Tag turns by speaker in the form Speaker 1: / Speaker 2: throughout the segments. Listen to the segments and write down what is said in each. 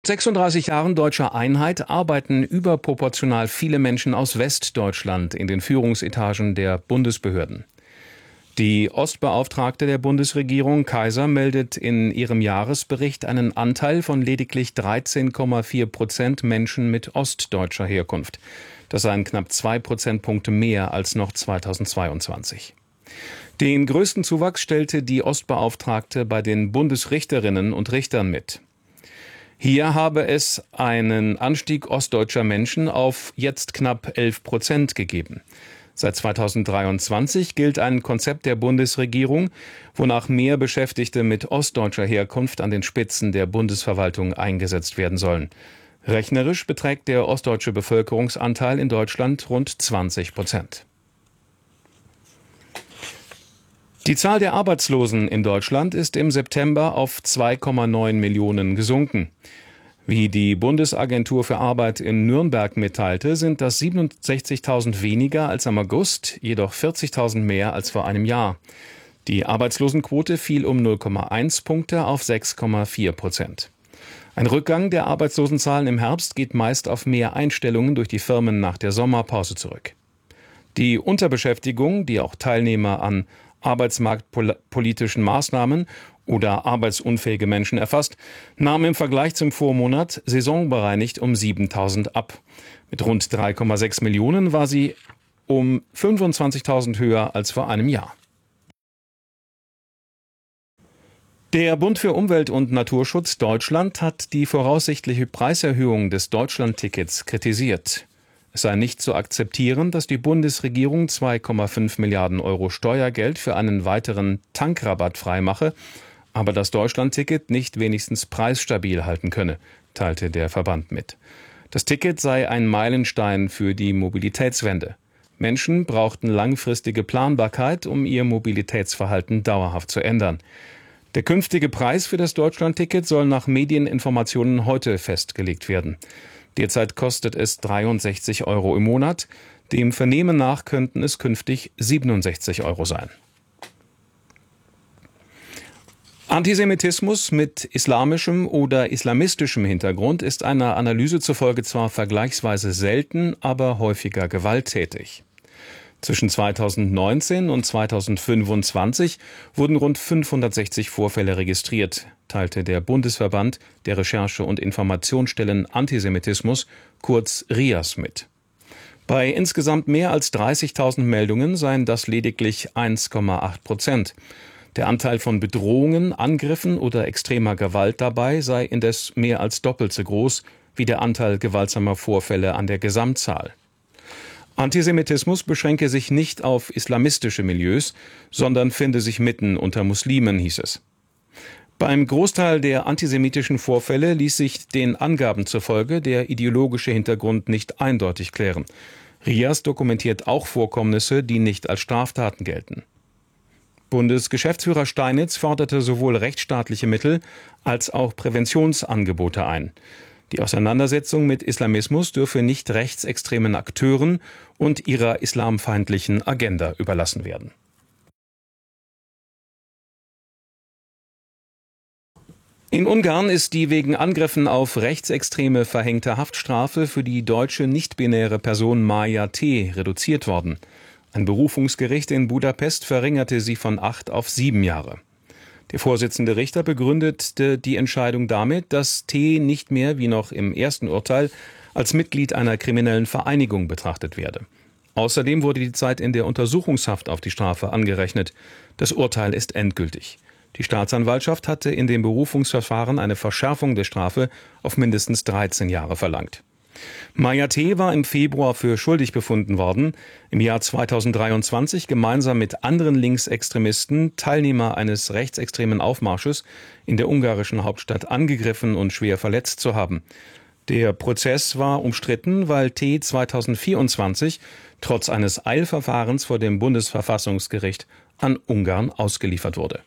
Speaker 1: 36 Jahren deutscher Einheit arbeiten überproportional viele Menschen aus Westdeutschland in den Führungsetagen der Bundesbehörden. Die Ostbeauftragte der Bundesregierung, Kaiser, meldet in ihrem Jahresbericht einen Anteil von lediglich 13,4% Menschen mit ostdeutscher Herkunft. Das seien knapp 2 Prozentpunkte mehr als noch 2022. Den größten Zuwachs stellte die Ostbeauftragte bei den Bundesrichterinnen und Richtern mit. Hier habe es einen Anstieg ostdeutscher Menschen auf jetzt knapp 11% gegeben. Seit 2023 gilt ein Konzept der Bundesregierung, wonach mehr Beschäftigte mit ostdeutscher Herkunft an den Spitzen der Bundesverwaltung eingesetzt werden sollen. Rechnerisch beträgt der ostdeutsche Bevölkerungsanteil in Deutschland rund 20%. Die Zahl der Arbeitslosen in Deutschland ist im September auf 2,9 Millionen gesunken. Wie die Bundesagentur für Arbeit in Nürnberg mitteilte, sind das 67.000 weniger als am August, jedoch 40.000 mehr als vor einem Jahr. Die Arbeitslosenquote fiel um 0,1 Punkte auf 6,4%. Ein Rückgang der Arbeitslosenzahlen im Herbst geht meist auf mehr Einstellungen durch die Firmen nach der Sommerpause zurück. Die Unterbeschäftigung, die auch Teilnehmer an arbeitsmarktpolitischen Maßnahmen oder arbeitsunfähige Menschen erfasst, nahm im Vergleich zum Vormonat saisonbereinigt um 7.000 ab. Mit rund 3,6 Millionen war sie um 25.000 höher als vor einem Jahr. Der Bund für Umwelt und Naturschutz Deutschland hat die voraussichtliche Preiserhöhung des Deutschlandtickets kritisiert. Es sei nicht zu akzeptieren, dass die Bundesregierung 2,5 Milliarden Euro Steuergeld für einen weiteren Tankrabatt freimache, aber das Deutschlandticket nicht wenigstens preisstabil halten könne, teilte der Verband mit. Das Ticket sei ein Meilenstein für die Mobilitätswende. Menschen brauchten langfristige Planbarkeit, um ihr Mobilitätsverhalten dauerhaft zu ändern. Der künftige Preis für das Deutschlandticket soll nach Medieninformationen heute festgelegt werden. Derzeit kostet es 63 Euro im Monat. Dem Vernehmen nach könnten es künftig 67 Euro sein. Antisemitismus mit islamischem oder islamistischem Hintergrund ist einer Analyse zufolge zwar vergleichsweise selten, aber häufiger gewalttätig. Zwischen 2019 und 2025 wurden rund 560 Vorfälle registriert, teilte der Bundesverband der Recherche- und Informationsstellen Antisemitismus, kurz RIAS, mit. Bei insgesamt mehr als 30.000 Meldungen seien das lediglich 1,8%. Der Anteil von Bedrohungen, Angriffen oder extremer Gewalt dabei sei indes mehr als doppelt so groß wie der Anteil gewaltsamer Vorfälle an der Gesamtzahl. Antisemitismus beschränke sich nicht auf islamistische Milieus, sondern finde sich mitten unter Muslimen, hieß es. Beim Großteil der antisemitischen Vorfälle ließ sich den Angaben zufolge der ideologische Hintergrund nicht eindeutig klären. RIAS dokumentiert auch Vorkommnisse, die nicht als Straftaten gelten. Bundesgeschäftsführer Steinitz forderte sowohl rechtsstaatliche Mittel als auch Präventionsangebote ein. Die Auseinandersetzung mit Islamismus dürfe nicht rechtsextremen Akteuren und ihrer islamfeindlichen Agenda überlassen werden. In Ungarn ist die wegen Angriffen auf Rechtsextreme verhängte Haftstrafe für die deutsche nicht-binäre Person Maja T. reduziert worden. Ein Berufungsgericht in Budapest verringerte sie von 8 auf 7 Jahre. Der Vorsitzende Richter begründete die Entscheidung damit, dass T. nicht mehr, wie noch im ersten Urteil, als Mitglied einer kriminellen Vereinigung betrachtet werde. Außerdem wurde die Zeit in der Untersuchungshaft auf die Strafe angerechnet. Das Urteil ist endgültig. Die Staatsanwaltschaft hatte in dem Berufungsverfahren eine Verschärfung der Strafe auf mindestens 13 Jahre verlangt. Maja T. war im Februar für schuldig befunden worden, im Jahr 2023 gemeinsam mit anderen Linksextremisten Teilnehmer eines rechtsextremen Aufmarsches in der ungarischen Hauptstadt angegriffen und schwer verletzt zu haben. Der Prozess war umstritten, weil T. 2024 trotz eines Eilverfahrens vor dem Bundesverfassungsgericht an Ungarn ausgeliefert wurde.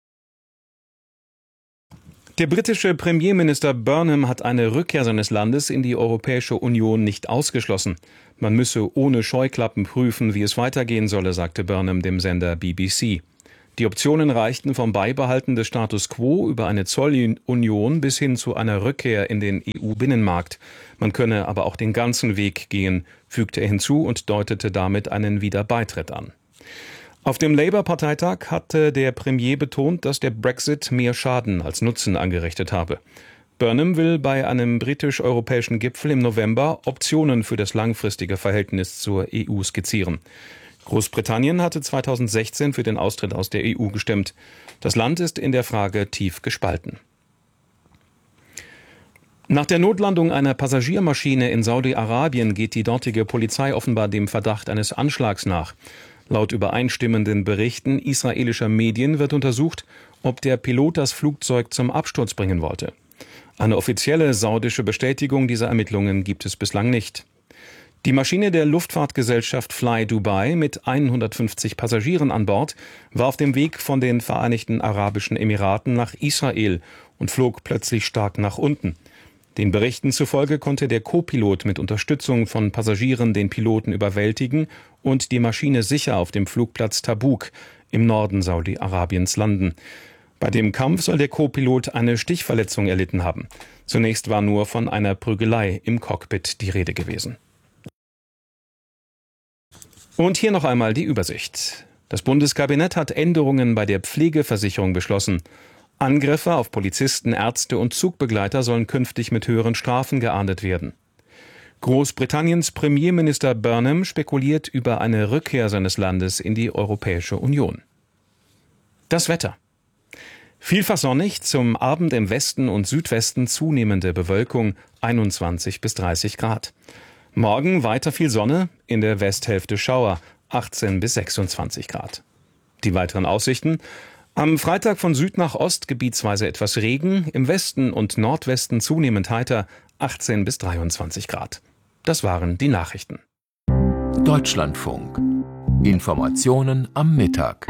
Speaker 1: Der britische Premierminister Burnham hat eine Rückkehr seines Landes in die Europäische Union nicht ausgeschlossen. Man müsse ohne Scheuklappen prüfen, wie es weitergehen solle, sagte Burnham dem Sender BBC. Die Optionen reichten vom Beibehalten des Status quo über eine Zollunion bis hin zu einer Rückkehr in den EU-Binnenmarkt. Man könne aber auch den ganzen Weg gehen, fügte er hinzu und deutete damit einen Wiederbeitritt an. Auf dem Labour-Parteitag hatte der Premier betont, dass der Brexit mehr Schaden als Nutzen angerichtet habe. Burnham will bei einem britisch-europäischen Gipfel im November Optionen für das langfristige Verhältnis zur EU skizzieren. Großbritannien hatte 2016 für den Austritt aus der EU gestimmt. Das Land ist in der Frage tief gespalten. Nach der Notlandung einer Passagiermaschine in Saudi-Arabien geht die dortige Polizei offenbar dem Verdacht eines Anschlags nach. Laut übereinstimmenden Berichten israelischer Medien wird untersucht, ob der Pilot das Flugzeug zum Absturz bringen wollte. Eine offizielle saudische Bestätigung dieser Ermittlungen gibt es bislang nicht. Die Maschine der Luftfahrtgesellschaft Fly Dubai mit 150 Passagieren an Bord war auf dem Weg von den Vereinigten Arabischen Emiraten nach Israel und flog plötzlich stark nach unten. Den Berichten zufolge konnte der Co-Pilot mit Unterstützung von Passagieren den Piloten überwältigen und die Maschine sicher auf dem Flugplatz Tabuk im Norden Saudi-Arabiens landen. Bei dem Kampf soll der Co-Pilot eine Stichverletzung erlitten haben. Zunächst war nur von einer Prügelei im Cockpit die Rede gewesen. Und hier noch einmal die Übersicht. Das Bundeskabinett hat Änderungen bei der Pflegeversicherung beschlossen. Angriffe auf Polizisten, Ärzte und Zugbegleiter sollen künftig mit höheren Strafen geahndet werden. Großbritanniens Premierminister Burnham spekuliert über eine Rückkehr seines Landes in die Europäische Union. Das Wetter. Vielfach sonnig, zum Abend im Westen und Südwesten zunehmende Bewölkung, 21 bis 30 Grad. Morgen weiter viel Sonne, in der Westhälfte Schauer, 18 bis 26 Grad. Die weiteren Aussichten: Am Freitag von Süd nach Ost gebietsweise etwas Regen, im Westen und Nordwesten zunehmend heiter, 18 bis 23 Grad. Das waren die Nachrichten.
Speaker 2: Deutschlandfunk. Informationen am Mittag.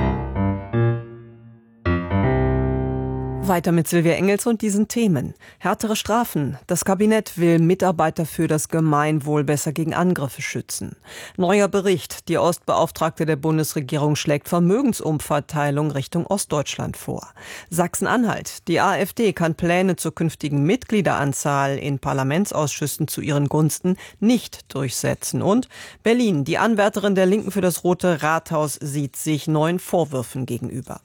Speaker 3: Weiter mit Silvia Engels und diesen Themen. Härtere Strafen. Das Kabinett will Mitarbeiter für das Gemeinwohl besser gegen Angriffe schützen. Neuer Bericht. Die Ostbeauftragte der Bundesregierung schlägt Vermögensumverteilung Richtung Ostdeutschland vor. Sachsen-Anhalt. Die AfD kann Pläne zur künftigen Mitgliederanzahl in Parlamentsausschüssen zu ihren Gunsten nicht durchsetzen. Und Berlin. Die Anwärterin der Linken für das Rote Rathaus sieht sich neuen Vorwürfen gegenüber.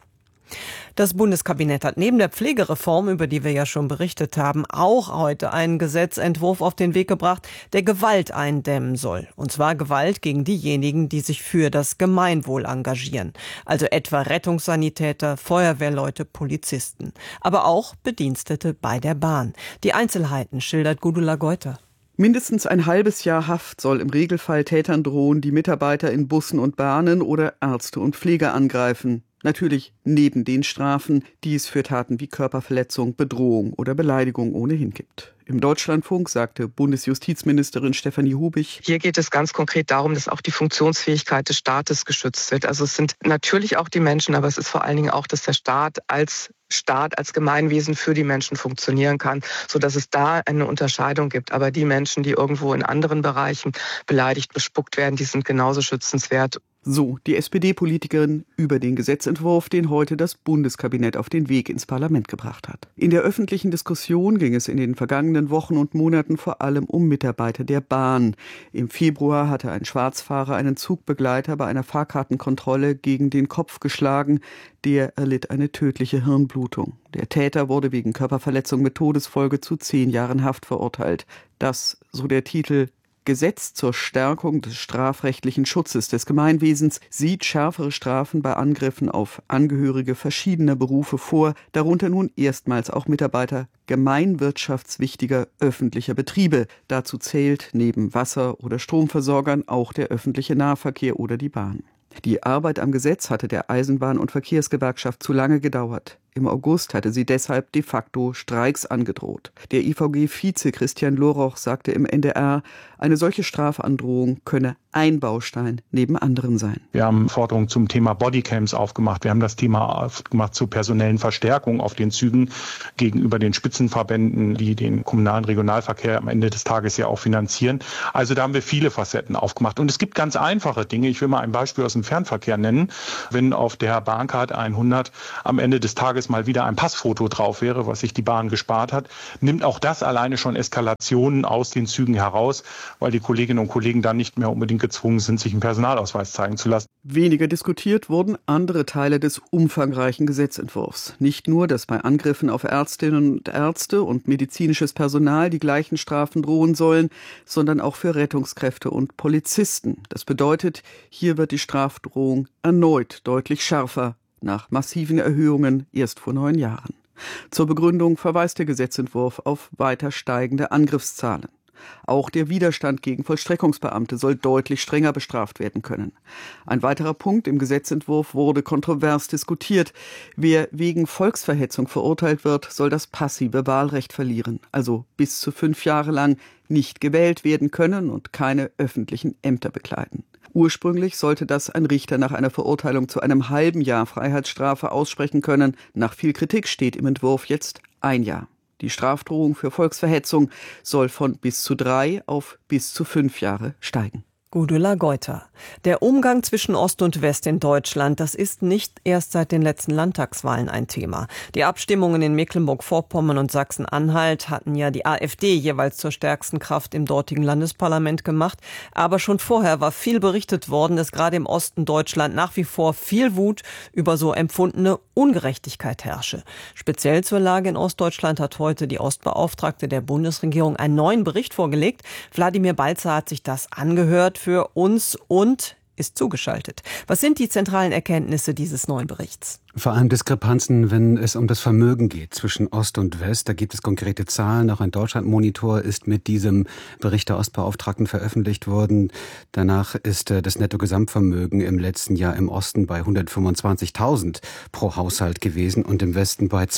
Speaker 3: Das Bundeskabinett hat neben der Pflegereform, über die wir ja schon berichtet haben, auch heute einen Gesetzentwurf auf den Weg gebracht, der Gewalt eindämmen soll. Und zwar Gewalt gegen diejenigen, die sich für das Gemeinwohl engagieren. Also etwa Rettungssanitäter, Feuerwehrleute, Polizisten. Aber auch Bedienstete bei der Bahn. Die Einzelheiten schildert Gudula Geuter.
Speaker 4: Mindestens ein halbes Jahr Haft soll im Regelfall Tätern drohen, die Mitarbeiter in Bussen und Bahnen oder Ärzte und Pfleger angreifen. Natürlich neben den Strafen, die es für Taten wie Körperverletzung, Bedrohung oder Beleidigung ohnehin gibt. Im Deutschlandfunk sagte Bundesjustizministerin Stefanie Hubich:
Speaker 5: Hier geht es ganz konkret darum, dass auch die Funktionsfähigkeit des Staates geschützt wird. Also es sind natürlich auch die Menschen, aber es ist vor allen Dingen auch, dass der Staat, als Gemeinwesen für die Menschen funktionieren kann, sodass es da eine Unterscheidung gibt. Aber die Menschen, die irgendwo in anderen Bereichen beleidigt, bespuckt werden, die sind genauso schützenswert.
Speaker 4: So die SPD-Politikerin über den Gesetzentwurf, den heute das Bundeskabinett auf den Weg ins Parlament gebracht hat. In der öffentlichen Diskussion ging es in den vergangenen Wochen und Monaten vor allem um Mitarbeiter der Bahn. Im Februar hatte ein Schwarzfahrer einen Zugbegleiter bei einer Fahrkartenkontrolle gegen den Kopf geschlagen. Der erlitt eine tödliche Hirnblutung. Der Täter wurde wegen Körperverletzung mit Todesfolge zu 10 Jahren Haft verurteilt. Das, so der Titel Gesetz zur Stärkung des strafrechtlichen Schutzes des Gemeinwesens, sieht schärfere Strafen bei Angriffen auf Angehörige verschiedener Berufe vor, darunter nun erstmals auch Mitarbeiter gemeinwirtschaftswichtiger öffentlicher Betriebe. Dazu zählt neben Wasser- oder Stromversorgern auch der öffentliche Nahverkehr oder die Bahn. Die Arbeit am Gesetz hatte der Eisenbahn- und Verkehrsgewerkschaft zu lange gedauert. Im August hatte sie deshalb de facto Streiks angedroht. Der IVG-Vize Christian Loroch sagte im NDR, eine solche Strafandrohung könne ein Baustein neben anderen sein.
Speaker 6: Wir haben Forderungen zum Thema Bodycams aufgemacht. Wir haben das Thema aufgemacht zur personellen Verstärkung auf den Zügen gegenüber den Spitzenverbänden, die den kommunalen Regionalverkehr am Ende des Tages ja auch finanzieren. Also da haben wir viele Facetten aufgemacht. Und es gibt ganz einfache Dinge. Ich will mal ein Beispiel aus dem Fernverkehr nennen. Wenn auf der Bahncard 100 am Ende des Tages mal wieder ein Passfoto drauf wäre, was sich die Bahn gespart hat, nimmt auch das alleine schon Eskalationen aus den Zügen heraus, weil die Kolleginnen und Kollegen dann nicht mehr unbedingt gezwungen sind, sich einen Personalausweis zeigen zu lassen.
Speaker 4: Weniger diskutiert wurden andere Teile des umfangreichen Gesetzentwurfs. Nicht nur, dass bei Angriffen auf Ärztinnen und Ärzte und medizinisches Personal die gleichen Strafen drohen sollen, sondern auch für Rettungskräfte und Polizisten. Das bedeutet, hier wird die Strafdrohung erneut deutlich schärfer, nach massiven Erhöhungen erst vor 9 Jahren. Zur Begründung verweist der Gesetzentwurf auf weiter steigende Angriffszahlen. Auch der Widerstand gegen Vollstreckungsbeamte soll deutlich strenger bestraft werden können. Ein weiterer Punkt im Gesetzentwurf wurde kontrovers diskutiert. Wer wegen Volksverhetzung verurteilt wird, soll das passive Wahlrecht verlieren, also bis zu 5 Jahre lang nicht gewählt werden können und keine öffentlichen Ämter bekleiden. Ursprünglich sollte das ein Richter nach einer Verurteilung zu einem halben Jahr Freiheitsstrafe aussprechen können. Nach viel Kritik steht im Entwurf jetzt 1 Jahr. Die Strafdrohung für Volksverhetzung soll von bis zu 3 auf bis zu 5 Jahre steigen.
Speaker 3: Gudula Geuter. Der Umgang zwischen Ost und West in Deutschland, das ist nicht erst seit den letzten Landtagswahlen ein Thema. Die Abstimmungen in Mecklenburg-Vorpommern und Sachsen-Anhalt hatten ja die AfD jeweils zur stärksten Kraft im dortigen Landesparlament gemacht. Aber schon vorher war viel berichtet worden, dass gerade im Osten Deutschland nach wie vor viel Wut über so empfundene Ungerechtigkeit herrsche. Speziell zur Lage in Ostdeutschland hat heute die Ostbeauftragte der Bundesregierung einen neuen Bericht vorgelegt. Wladimir Balzer hat sich das angehört für uns und ist zugeschaltet. Was sind die zentralen Erkenntnisse dieses neuen Berichts?
Speaker 7: Vor allem Diskrepanzen, wenn es um das Vermögen geht zwischen Ost und West. Da gibt es konkrete Zahlen. Auch ein Deutschlandmonitor ist mit diesem Bericht der Ostbeauftragten veröffentlicht worden. Danach ist das Nettogesamtvermögen im letzten Jahr im Osten bei 125.000 pro Haushalt gewesen und im Westen bei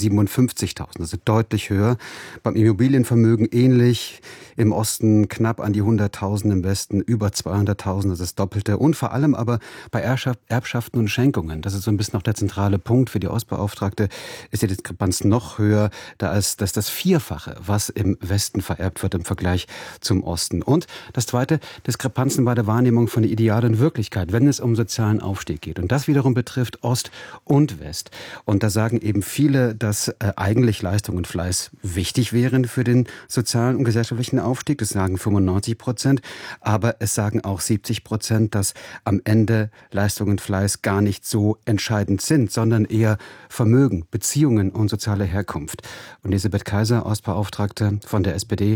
Speaker 7: 257.000. Also deutlich höher. Beim Immobilienvermögen ähnlich. Im Osten knapp an die 100.000, im Westen über 200.000. Das ist das Doppelte. Und vor allem aber bei Erbschaften und Schenkungen. Das ist so ein bisschen auch der zentrale Punkt für die Ostbeauftragte, ist die Diskrepanz noch höher, da ist das Vierfache, was im Westen vererbt wird im Vergleich zum Osten. Und das Zweite, Diskrepanzen bei der Wahrnehmung von der idealen Wirklichkeit, wenn es um sozialen Aufstieg geht. Und das wiederum betrifft Ost und West. Und da sagen eben viele, dass eigentlich Leistung und Fleiß wichtig wären für den sozialen und gesellschaftlichen Aufstieg. Das sagen 95%. Aber es sagen auch 70%, dass am Ende Leistung und Fleiß gar nicht so entscheidend sind, sondern eher Vermögen, Beziehungen und soziale Herkunft. Und Elisabeth Kaiser, Ostbeauftragte von der SPD,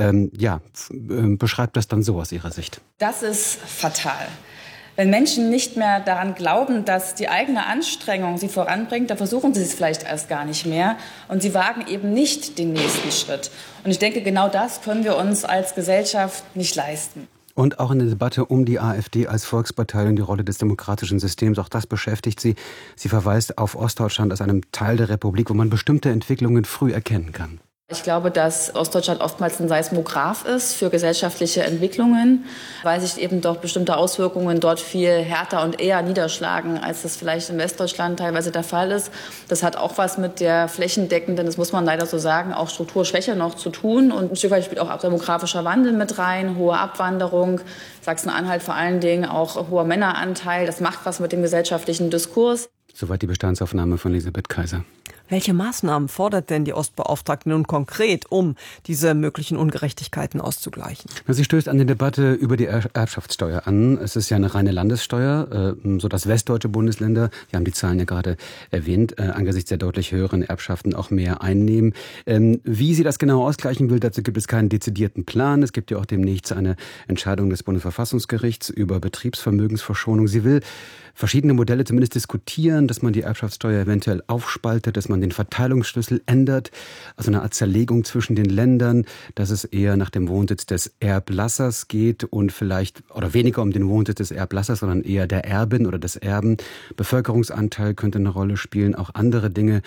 Speaker 7: beschreibt das dann so aus ihrer Sicht.
Speaker 8: Das ist fatal. Wenn Menschen nicht mehr daran glauben, dass die eigene Anstrengung sie voranbringt, dann versuchen sie es vielleicht erst gar nicht mehr und sie wagen eben nicht den nächsten Schritt. Und ich denke, genau das können wir uns als Gesellschaft nicht leisten.
Speaker 7: Und auch in der Debatte um die AfD als Volkspartei und die Rolle des demokratischen Systems, auch das beschäftigt sie. Sie verweist auf Ostdeutschland als einem Teil der Republik, wo man bestimmte Entwicklungen früh erkennen kann.
Speaker 8: Ich glaube, dass Ostdeutschland oftmals ein Seismograph ist für gesellschaftliche Entwicklungen, weil sich eben doch bestimmte Auswirkungen dort viel härter und eher niederschlagen, als das vielleicht in Westdeutschland teilweise der Fall ist. Das hat auch was mit der flächendeckenden, das muss man leider so sagen, auch Strukturschwäche noch zu tun. Und ein Stück weit spielt auch demografischer Wandel mit rein, hohe Abwanderung, Sachsen-Anhalt vor allen Dingen auch hoher Männeranteil. Das macht was mit dem gesellschaftlichen Diskurs.
Speaker 7: Soweit die Bestandsaufnahme von Elisabeth Kaiser.
Speaker 3: Welche Maßnahmen fordert denn die Ostbeauftragte nun konkret, um diese möglichen Ungerechtigkeiten auszugleichen?
Speaker 7: Sie stößt an die Debatte über die Erbschaftssteuer an. Es ist ja eine reine Landessteuer, sodass westdeutsche Bundesländer, wir haben die Zahlen ja gerade erwähnt, angesichts der deutlich höheren Erbschaften auch mehr einnehmen. Wie sie das genau ausgleichen will, dazu gibt es keinen dezidierten Plan. Es gibt ja auch demnächst eine Entscheidung des Bundesverfassungsgerichts über Betriebsvermögensverschonung. Sie will verschiedene Modelle zumindest diskutieren, dass man die Erbschaftssteuer eventuell aufspaltet, dass man man den Verteilungsschlüssel ändert, also eine Art Zerlegung zwischen den Ländern, dass es eher nach dem Wohnsitz des Erblassers geht und vielleicht, oder weniger um den Wohnsitz des Erblassers, sondern eher der Erbin oder des Erben. Bevölkerungsanteil könnte eine Rolle spielen, auch andere Dinge,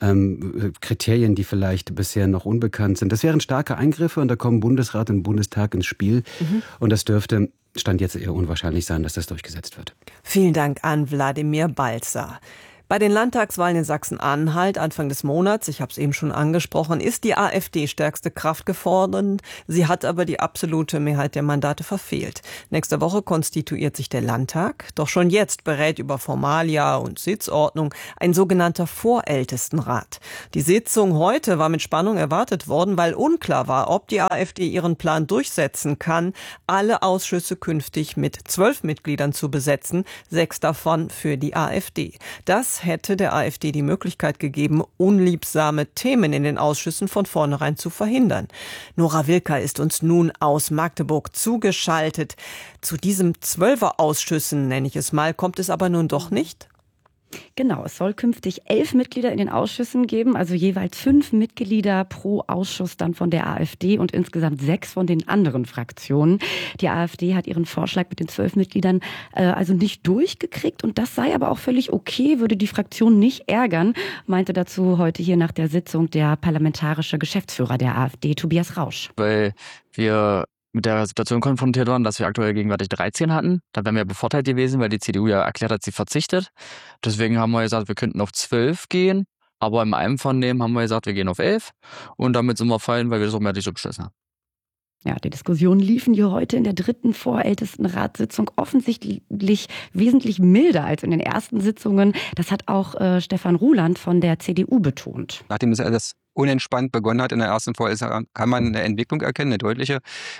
Speaker 7: Kriterien, die vielleicht bisher noch unbekannt sind. Das wären starke Eingriffe und da kommen Bundesrat und Bundestag ins Spiel. Und das dürfte Stand jetzt eher unwahrscheinlich sein, dass das durchgesetzt wird.
Speaker 3: Vielen Dank an Wladimir Balzer. Bei den Landtagswahlen in Sachsen-Anhalt Anfang des Monats, ich habe es eben schon angesprochen, ist die AfD stärkste Kraft gefordert. Sie hat aber die absolute Mehrheit der Mandate verfehlt. Nächste Woche konstituiert sich der Landtag. Doch schon jetzt berät über Formalia und Sitzordnung ein sogenannter Vorältestenrat. Die Sitzung heute war mit Spannung erwartet worden, weil unklar war, ob die AfD ihren Plan durchsetzen kann, alle Ausschüsse künftig mit 12 Mitgliedern zu besetzen, 6 davon für die AfD. Das hätte der AfD die Möglichkeit gegeben, unliebsame Themen in den Ausschüssen von vornherein zu verhindern. Nora Wilker ist uns nun aus Magdeburg zugeschaltet. Zu diesem 12er-Ausschüssen, nenne ich es mal, kommt es aber nun doch nicht?
Speaker 9: Genau, es soll künftig 11 Mitglieder in den Ausschüssen geben, also jeweils 5 Mitglieder pro Ausschuss dann von der AfD und insgesamt 6 von den anderen Fraktionen. Die AfD hat ihren Vorschlag mit den 12 Mitgliedern also nicht durchgekriegt und das sei aber auch völlig okay, würde die Fraktion nicht ärgern, meinte dazu heute hier nach der Sitzung der parlamentarische Geschäftsführer der AfD, Tobias Rausch.
Speaker 10: Weil wir mit der Situation konfrontiert waren, dass wir aktuell gegenwärtig 13 hatten. Da wären wir bevorteilt gewesen, weil die CDU ja erklärt hat, sie verzichtet. Deswegen haben wir gesagt, wir könnten auf 12 gehen. Aber im Einvernehmen haben wir gesagt, wir gehen auf 11. Und damit sind wir fein, weil wir das auch mehrheitlich so beschlossen haben.
Speaker 9: Ja, die Diskussionen liefen hier heute in der 3. Vorältestenratssitzung offensichtlich wesentlich milder als in den ersten Sitzungen. Das hat auch Stefan Ruland von der CDU betont.
Speaker 11: Nachdem das alles unentspannt begonnen hat in der ersten Vorlesung, kann man eine Entwicklung erkennen, eine deutliche,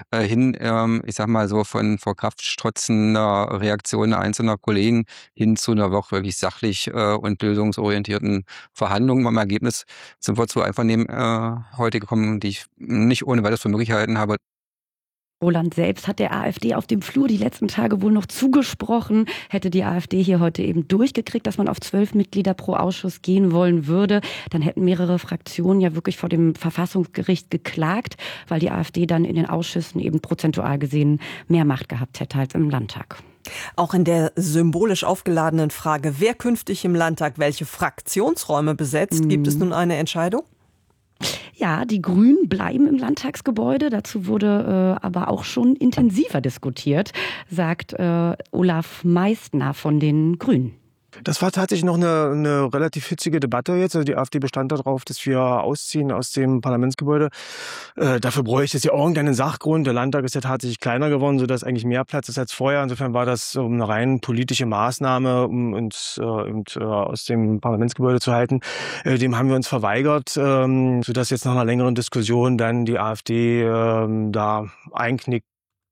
Speaker 11: ich sag mal so, von vor Kraft strotzender Reaktionen einzelner Kollegen hin zu einer wirklich sachlich und lösungsorientierten Verhandlung. Beim Ergebnis sind wir zu Einvernehmen heute gekommen, die ich nicht ohne weiteres für möglich gehalten habe.
Speaker 9: Roland selbst hat der AfD auf dem Flur die letzten Tage wohl noch zugesprochen. Hätte die AfD hier heute eben durchgekriegt, dass man auf 12 Mitglieder pro Ausschuss gehen wollen würde, dann hätten mehrere Fraktionen ja wirklich vor dem Verfassungsgericht geklagt, weil die AfD dann in den Ausschüssen eben prozentual gesehen mehr Macht gehabt hätte als im Landtag.
Speaker 3: Auch in der symbolisch aufgeladenen Frage, wer künftig im Landtag welche Fraktionsräume besetzt, gibt es nun eine Entscheidung?
Speaker 9: Ja, die Grünen bleiben im Landtagsgebäude. Dazu wurde aber auch schon intensiver diskutiert, sagt Olaf Meissner von den Grünen.
Speaker 12: Das war tatsächlich noch eine relativ hitzige Debatte jetzt. Also die AfD bestand darauf, dass wir ausziehen aus dem Parlamentsgebäude. Dafür bräuchte es ja irgendeinen Sachgrund. Der Landtag ist ja tatsächlich kleiner geworden, sodass eigentlich mehr Platz ist als vorher. Insofern war das eine rein politische Maßnahme, um uns aus dem Parlamentsgebäude zu halten. Dem haben wir uns verweigert, sodass jetzt nach einer längeren Diskussion dann die AfD da einknickt.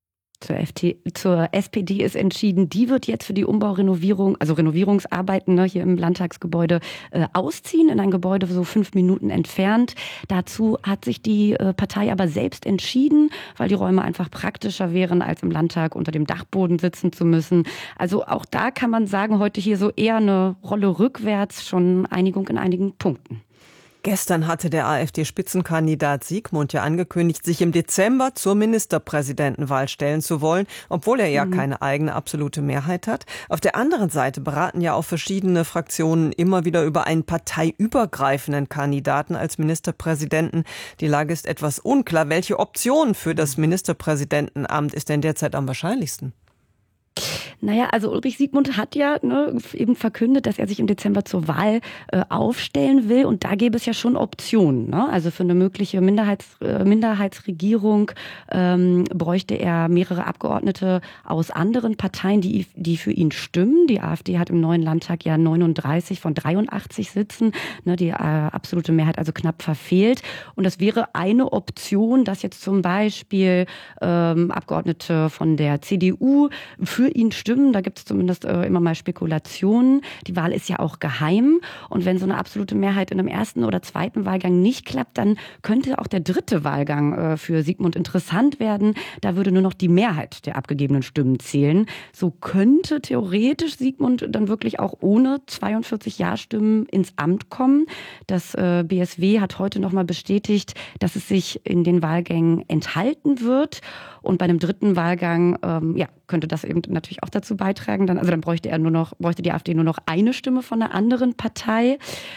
Speaker 9: Zur SPD ist entschieden, die wird jetzt für die Renovierungsarbeiten hier im Landtagsgebäude ausziehen, in ein Gebäude so 5 Minuten entfernt. Dazu hat sich die Partei aber selbst entschieden, weil die Räume einfach praktischer wären, als im Landtag unter dem Dachboden sitzen zu müssen. Also auch da kann man sagen, heute hier so eher eine Rolle rückwärts, schon Einigung in einigen Punkten.
Speaker 3: Gestern hatte der AfD-Spitzenkandidat Siegmund ja angekündigt, sich im Dezember zur Ministerpräsidentenwahl stellen zu wollen, obwohl er ja keine eigene absolute Mehrheit hat. Auf der anderen Seite beraten ja auch verschiedene Fraktionen immer wieder über einen parteiübergreifenden Kandidaten als Ministerpräsidenten. Die Lage ist etwas unklar. Welche Option für das Ministerpräsidentenamt ist denn derzeit am wahrscheinlichsten?
Speaker 9: Naja, also Ulrich Siegmund hat ja eben verkündet, dass er sich im Dezember zur Wahl aufstellen will. Und da gäbe es ja schon Optionen. Also für eine mögliche Minderheitsregierung bräuchte er mehrere Abgeordnete aus anderen Parteien, die für ihn stimmen. Die AfD hat im neuen Landtag ja 39 von 83 Sitzen. Die absolute Mehrheit also knapp verfehlt. Und das wäre eine Option, dass jetzt zum Beispiel Abgeordnete von der CDU für ihn stimmen Stimmen. Da gibt es zumindest immer mal Spekulationen. Die Wahl ist ja auch geheim. Und wenn so eine absolute Mehrheit in einem ersten oder zweiten Wahlgang nicht klappt, dann könnte auch der dritte Wahlgang für Sigmund interessant werden. Da würde nur noch die Mehrheit der abgegebenen Stimmen zählen. So könnte theoretisch Sigmund dann wirklich auch ohne 42 Ja-Stimmen ins Amt kommen. Das BSW hat heute noch mal bestätigt, dass es sich in den Wahlgängen enthalten wird. Und bei einem dritten Wahlgang könnte das eben natürlich auch dazu beitragen. Dann bräuchte die AfD nur noch eine Stimme von einer anderen Partei.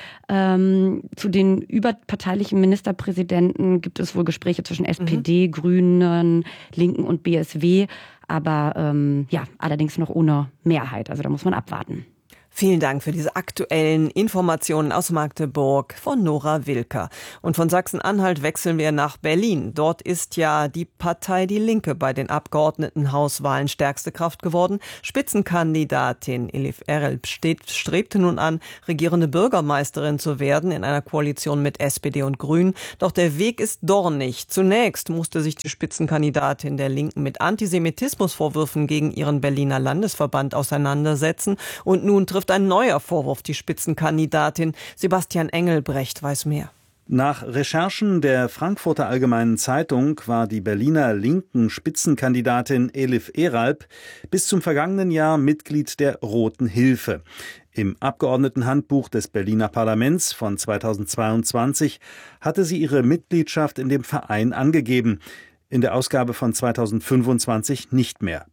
Speaker 9: Zu den überparteilichen Ministerpräsidenten gibt es wohl Gespräche zwischen SPD, Grünen, Linken und BSW. Aber allerdings noch ohne Mehrheit. Also da muss man abwarten.
Speaker 3: Vielen Dank für diese aktuellen Informationen aus Magdeburg von Nora Wilker. Und von Sachsen-Anhalt wechseln wir nach Berlin. Dort ist ja die Partei Die Linke bei den Abgeordnetenhauswahlen stärkste Kraft geworden. Spitzenkandidatin Elif Eralp strebte nun an, regierende Bürgermeisterin zu werden in einer Koalition mit SPD und Grünen. Doch der Weg ist dornig. Zunächst musste sich die Spitzenkandidatin der Linken mit Antisemitismusvorwürfen gegen ihren Berliner Landesverband auseinandersetzen. Und nun trifft ein neuer Vorwurf die Spitzenkandidatin. Sebastian Engelbrecht weiß mehr.
Speaker 13: Nach Recherchen der Frankfurter Allgemeinen Zeitung war die Berliner linken Spitzenkandidatin Elif Eralp bis zum vergangenen Jahr Mitglied der Roten Hilfe. Im Abgeordnetenhandbuch des Berliner Parlaments von 2022 hatte sie ihre Mitgliedschaft in dem Verein angegeben, in der Ausgabe von 2025 nicht mehr.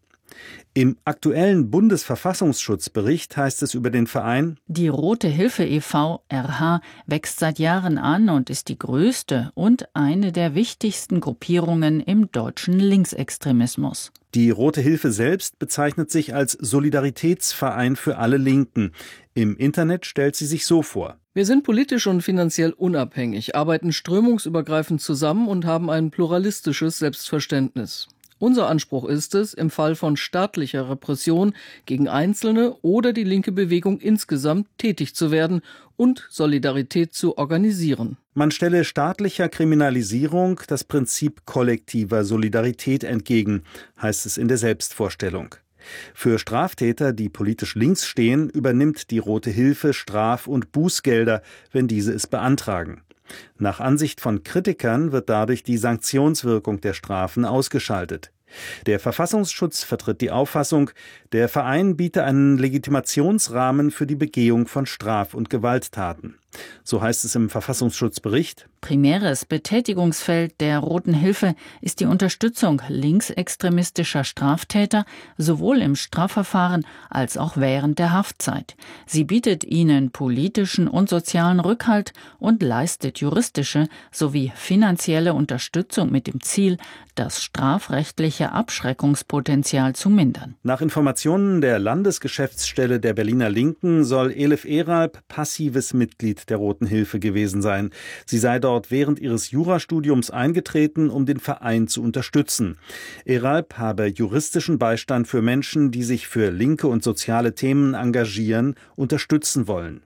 Speaker 13: Im aktuellen Bundesverfassungsschutzbericht heißt es über den Verein:
Speaker 14: Die Rote Hilfe e.V. RH wächst seit Jahren an und ist die größte und eine der wichtigsten Gruppierungen im deutschen Linksextremismus.
Speaker 13: Die Rote Hilfe selbst bezeichnet sich als Solidaritätsverein für alle Linken. Im Internet stellt sie sich so vor:
Speaker 15: Wir sind politisch und finanziell unabhängig, arbeiten strömungsübergreifend zusammen und haben ein pluralistisches Selbstverständnis. Unser Anspruch ist es, im Fall von staatlicher Repression gegen Einzelne oder die linke Bewegung insgesamt tätig zu werden und Solidarität zu organisieren.
Speaker 13: Man stelle staatlicher Kriminalisierung das Prinzip kollektiver Solidarität entgegen, heißt es in der Selbstvorstellung. Für Straftäter, die politisch links stehen, übernimmt die Rote Hilfe Straf- und Bußgelder, wenn diese es beantragen. Nach Ansicht von Kritikern wird dadurch die Sanktionswirkung der Strafen ausgeschaltet. Der Verfassungsschutz vertritt die Auffassung, der Verein biete einen Legitimationsrahmen für die Begehung von Straf- und Gewalttaten. So heißt es im Verfassungsschutzbericht:
Speaker 14: Primäres Betätigungsfeld der Roten Hilfe ist die Unterstützung linksextremistischer Straftäter, sowohl im Strafverfahren als auch während der Haftzeit. Sie bietet ihnen politischen und sozialen Rückhalt und leistet juristische sowie finanzielle Unterstützung mit dem Ziel, das strafrechtliche Abschreckungspotenzial zu mindern.
Speaker 13: Nach Informationen der Landesgeschäftsstelle der Berliner Linken soll Elif Eralp passives Mitglied der Roten Hilfe gewesen sein. Sie sei dort während ihres Jurastudiums eingetreten, um den Verein zu unterstützen. Eralp habe juristischen Beistand für Menschen, die sich für linke und soziale Themen engagieren, unterstützen wollen.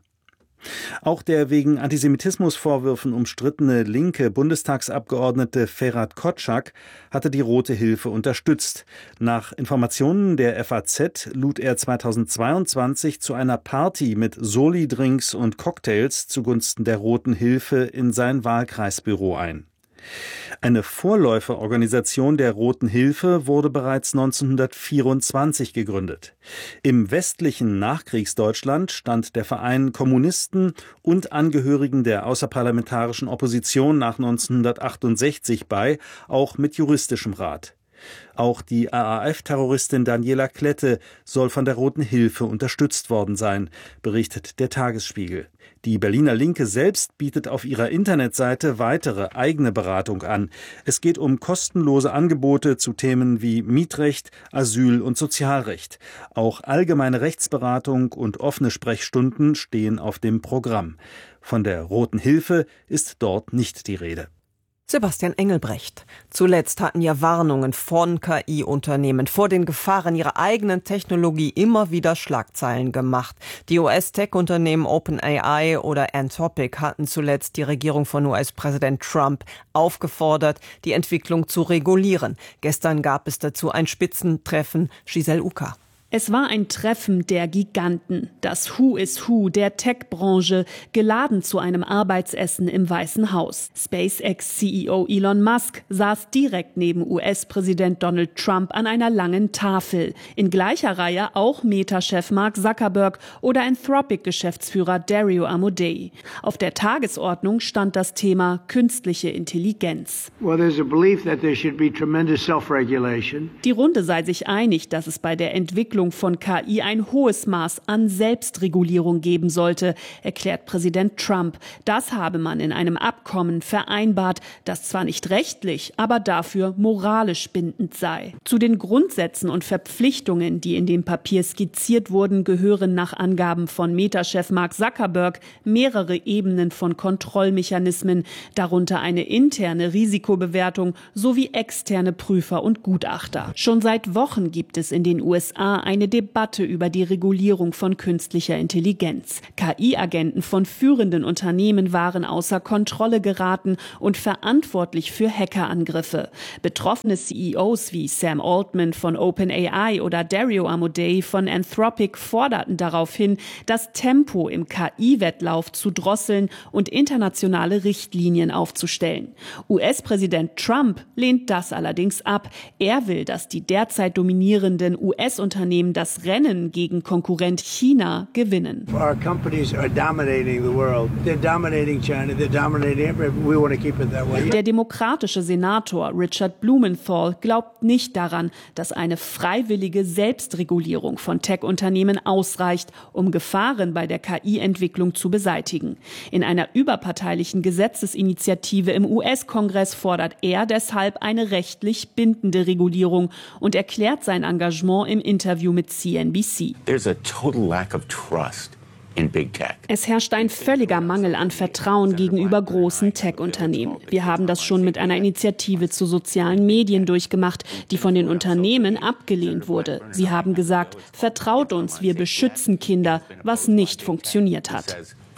Speaker 13: Auch der wegen Antisemitismusvorwürfen umstrittene linke Bundestagsabgeordnete Ferhat Kotschak hatte die Rote Hilfe unterstützt. Nach Informationen der FAZ lud er 2022 zu einer Party mit Soli-Drinks und Cocktails zugunsten der Roten Hilfe in sein Wahlkreisbüro ein. Eine Vorläuferorganisation der Roten Hilfe wurde bereits 1924 gegründet. Im westlichen Nachkriegsdeutschland stand der Verein Kommunisten und Angehörigen der außerparlamentarischen Opposition nach 1968 bei, auch mit juristischem Rat. Auch die RAF-Terroristin Daniela Klette soll von der Roten Hilfe unterstützt worden sein, berichtet der Tagesspiegel. Die Berliner Linke selbst bietet auf ihrer Internetseite weitere eigene Beratung an. Es geht um kostenlose Angebote zu Themen wie Mietrecht, Asyl und Sozialrecht. Auch allgemeine Rechtsberatung und offene Sprechstunden stehen auf dem Programm. Von der Roten Hilfe ist dort nicht die Rede.
Speaker 3: Sebastian Engelbrecht. Zuletzt hatten ja Warnungen von KI-Unternehmen vor den Gefahren ihrer eigenen Technologie immer wieder Schlagzeilen gemacht. Die US-Tech-Unternehmen OpenAI oder Anthropic hatten zuletzt die Regierung von US-Präsident Trump aufgefordert, die Entwicklung zu regulieren. Gestern gab es dazu ein Spitzentreffen. Giselle Uka.
Speaker 16: Es war ein Treffen der Giganten, das Who is Who der Tech-Branche, geladen zu einem Arbeitsessen im Weißen Haus. SpaceX-CEO Elon Musk saß direkt neben US-Präsident Donald Trump an einer langen Tafel. In gleicher Reihe auch Meta-Chef Mark Zuckerberg oder Anthropic-Geschäftsführer Dario Amodei. Auf der Tagesordnung stand das Thema künstliche Intelligenz. Die Runde sei sich einig, dass es bei der Entwicklung von KI ein hohes Maß an Selbstregulierung geben sollte, erklärt Präsident Trump. Das habe man in einem Abkommen vereinbart, das zwar nicht rechtlich, aber dafür moralisch bindend sei. Zu den Grundsätzen und Verpflichtungen, die in dem Papier skizziert wurden, gehören nach Angaben von Meta-Chef Mark Zuckerberg mehrere Ebenen von Kontrollmechanismen, darunter eine interne Risikobewertung sowie externe Prüfer und Gutachter. Schon seit Wochen gibt es in den USA eine Debatte über die Regulierung von künstlicher Intelligenz. KI-Agenten von führenden Unternehmen waren außer Kontrolle geraten und verantwortlich für Hackerangriffe. Betroffene CEOs wie Sam Altman von OpenAI oder Dario Amodei von Anthropic forderten daraufhin, das Tempo im KI-Wettlauf zu drosseln und internationale Richtlinien aufzustellen. US-Präsident Trump lehnt das allerdings ab. Er will, dass die derzeit dominierenden US-Unternehmen das Rennen gegen Konkurrent China gewinnen. Der demokratische Senator Richard Blumenthal glaubt nicht daran, dass eine freiwillige Selbstregulierung von Tech-Unternehmen ausreicht, um Gefahren bei der KI-Entwicklung zu beseitigen. In einer überparteilichen Gesetzesinitiative im US-Kongress fordert er deshalb eine rechtlich bindende Regulierung und erklärt sein Engagement im Interview mit CNBC. Es herrscht ein völliger Mangel an Vertrauen gegenüber großen Tech-Unternehmen. Wir haben das schon mit einer Initiative zu sozialen Medien durchgemacht, die von den Unternehmen abgelehnt wurde. Sie haben gesagt, vertraut uns, wir beschützen Kinder, was nicht funktioniert hat.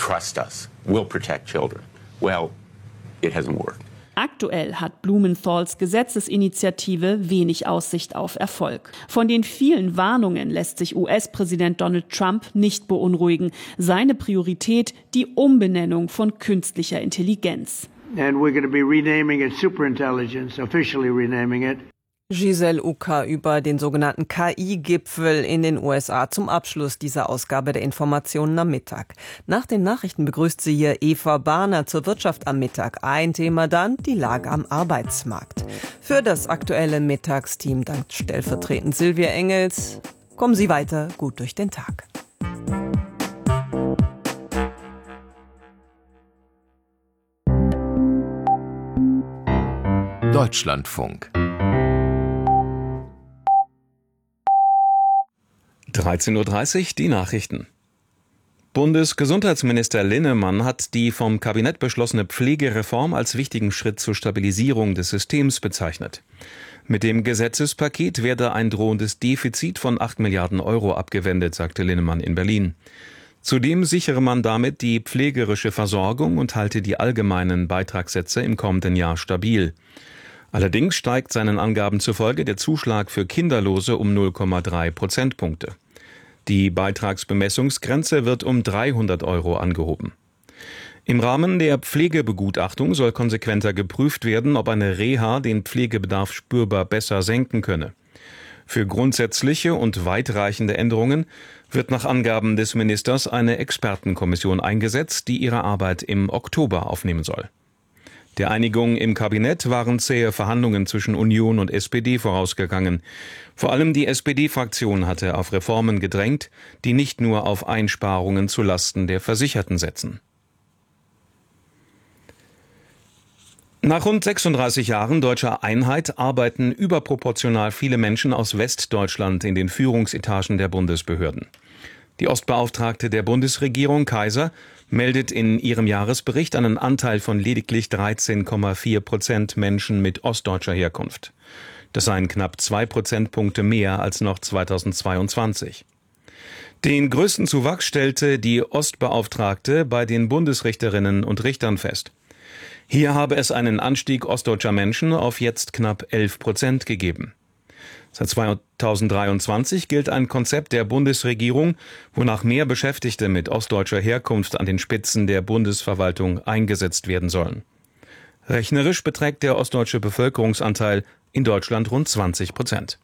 Speaker 16: Aktuell hat Blumenthals Gesetzesinitiative wenig Aussicht auf Erfolg. Von den vielen Warnungen lässt sich US-Präsident Donald Trump nicht beunruhigen. Seine Priorität die Umbenennung von künstlicher Intelligenz.
Speaker 17: And we're going to be renaming it Superintelligence, officially renaming it.
Speaker 3: Giselle Uka über den sogenannten KI-Gipfel in den USA zum Abschluss dieser Ausgabe der Informationen am Mittag. Nach den Nachrichten begrüßt sie hier Eva Barner zur Wirtschaft am Mittag. Ein Thema dann, die Lage am Arbeitsmarkt. Für das aktuelle Mittagsteam dankt stellvertretend Silvia Engels. Kommen Sie weiter gut durch den Tag.
Speaker 2: Deutschlandfunk
Speaker 1: 13:30 Uhr, die Nachrichten. Bundesgesundheitsminister Linnemann hat die vom Kabinett beschlossene Pflegereform als wichtigen Schritt zur Stabilisierung des Systems bezeichnet. Mit dem Gesetzespaket werde ein drohendes Defizit von 8 Milliarden Euro abgewendet, sagte Linnemann in Berlin. Zudem sichere man damit die pflegerische Versorgung und halte die allgemeinen Beitragssätze im kommenden Jahr stabil. Allerdings steigt seinen Angaben zufolge der Zuschlag für Kinderlose um 0,3 Prozentpunkte. Die Beitragsbemessungsgrenze wird um 300 Euro angehoben. Im Rahmen der Pflegebegutachtung soll konsequenter geprüft werden, ob eine Reha den Pflegebedarf spürbar besser senken könne. Für grundsätzliche und weitreichende Änderungen wird nach Angaben des Ministers eine Expertenkommission eingesetzt, die ihre Arbeit im Oktober aufnehmen soll. Der Einigung im Kabinett waren zähe Verhandlungen zwischen Union und SPD vorausgegangen. Vor allem die SPD-Fraktion hatte auf Reformen gedrängt, die nicht nur auf Einsparungen zulasten der Versicherten setzen. Nach rund 36 Jahren deutscher Einheit arbeiten überproportional viele Menschen aus Westdeutschland in den Führungsetagen der Bundesbehörden. Die Ostbeauftragte der Bundesregierung, Kaiser, meldet in ihrem Jahresbericht einen Anteil von lediglich 13,4% Menschen mit ostdeutscher Herkunft. Das seien knapp 2 Prozentpunkte mehr als noch 2022. Den größten Zuwachs stellte die Ostbeauftragte bei den Bundesrichterinnen und Richtern fest. Hier habe es einen Anstieg ostdeutscher Menschen auf jetzt knapp 11% gegeben. Seit 2023 gilt ein Konzept der Bundesregierung, wonach mehr Beschäftigte mit ostdeutscher Herkunft an den Spitzen der Bundesverwaltung eingesetzt werden sollen. Rechnerisch beträgt der ostdeutsche Bevölkerungsanteil in Deutschland rund 20%.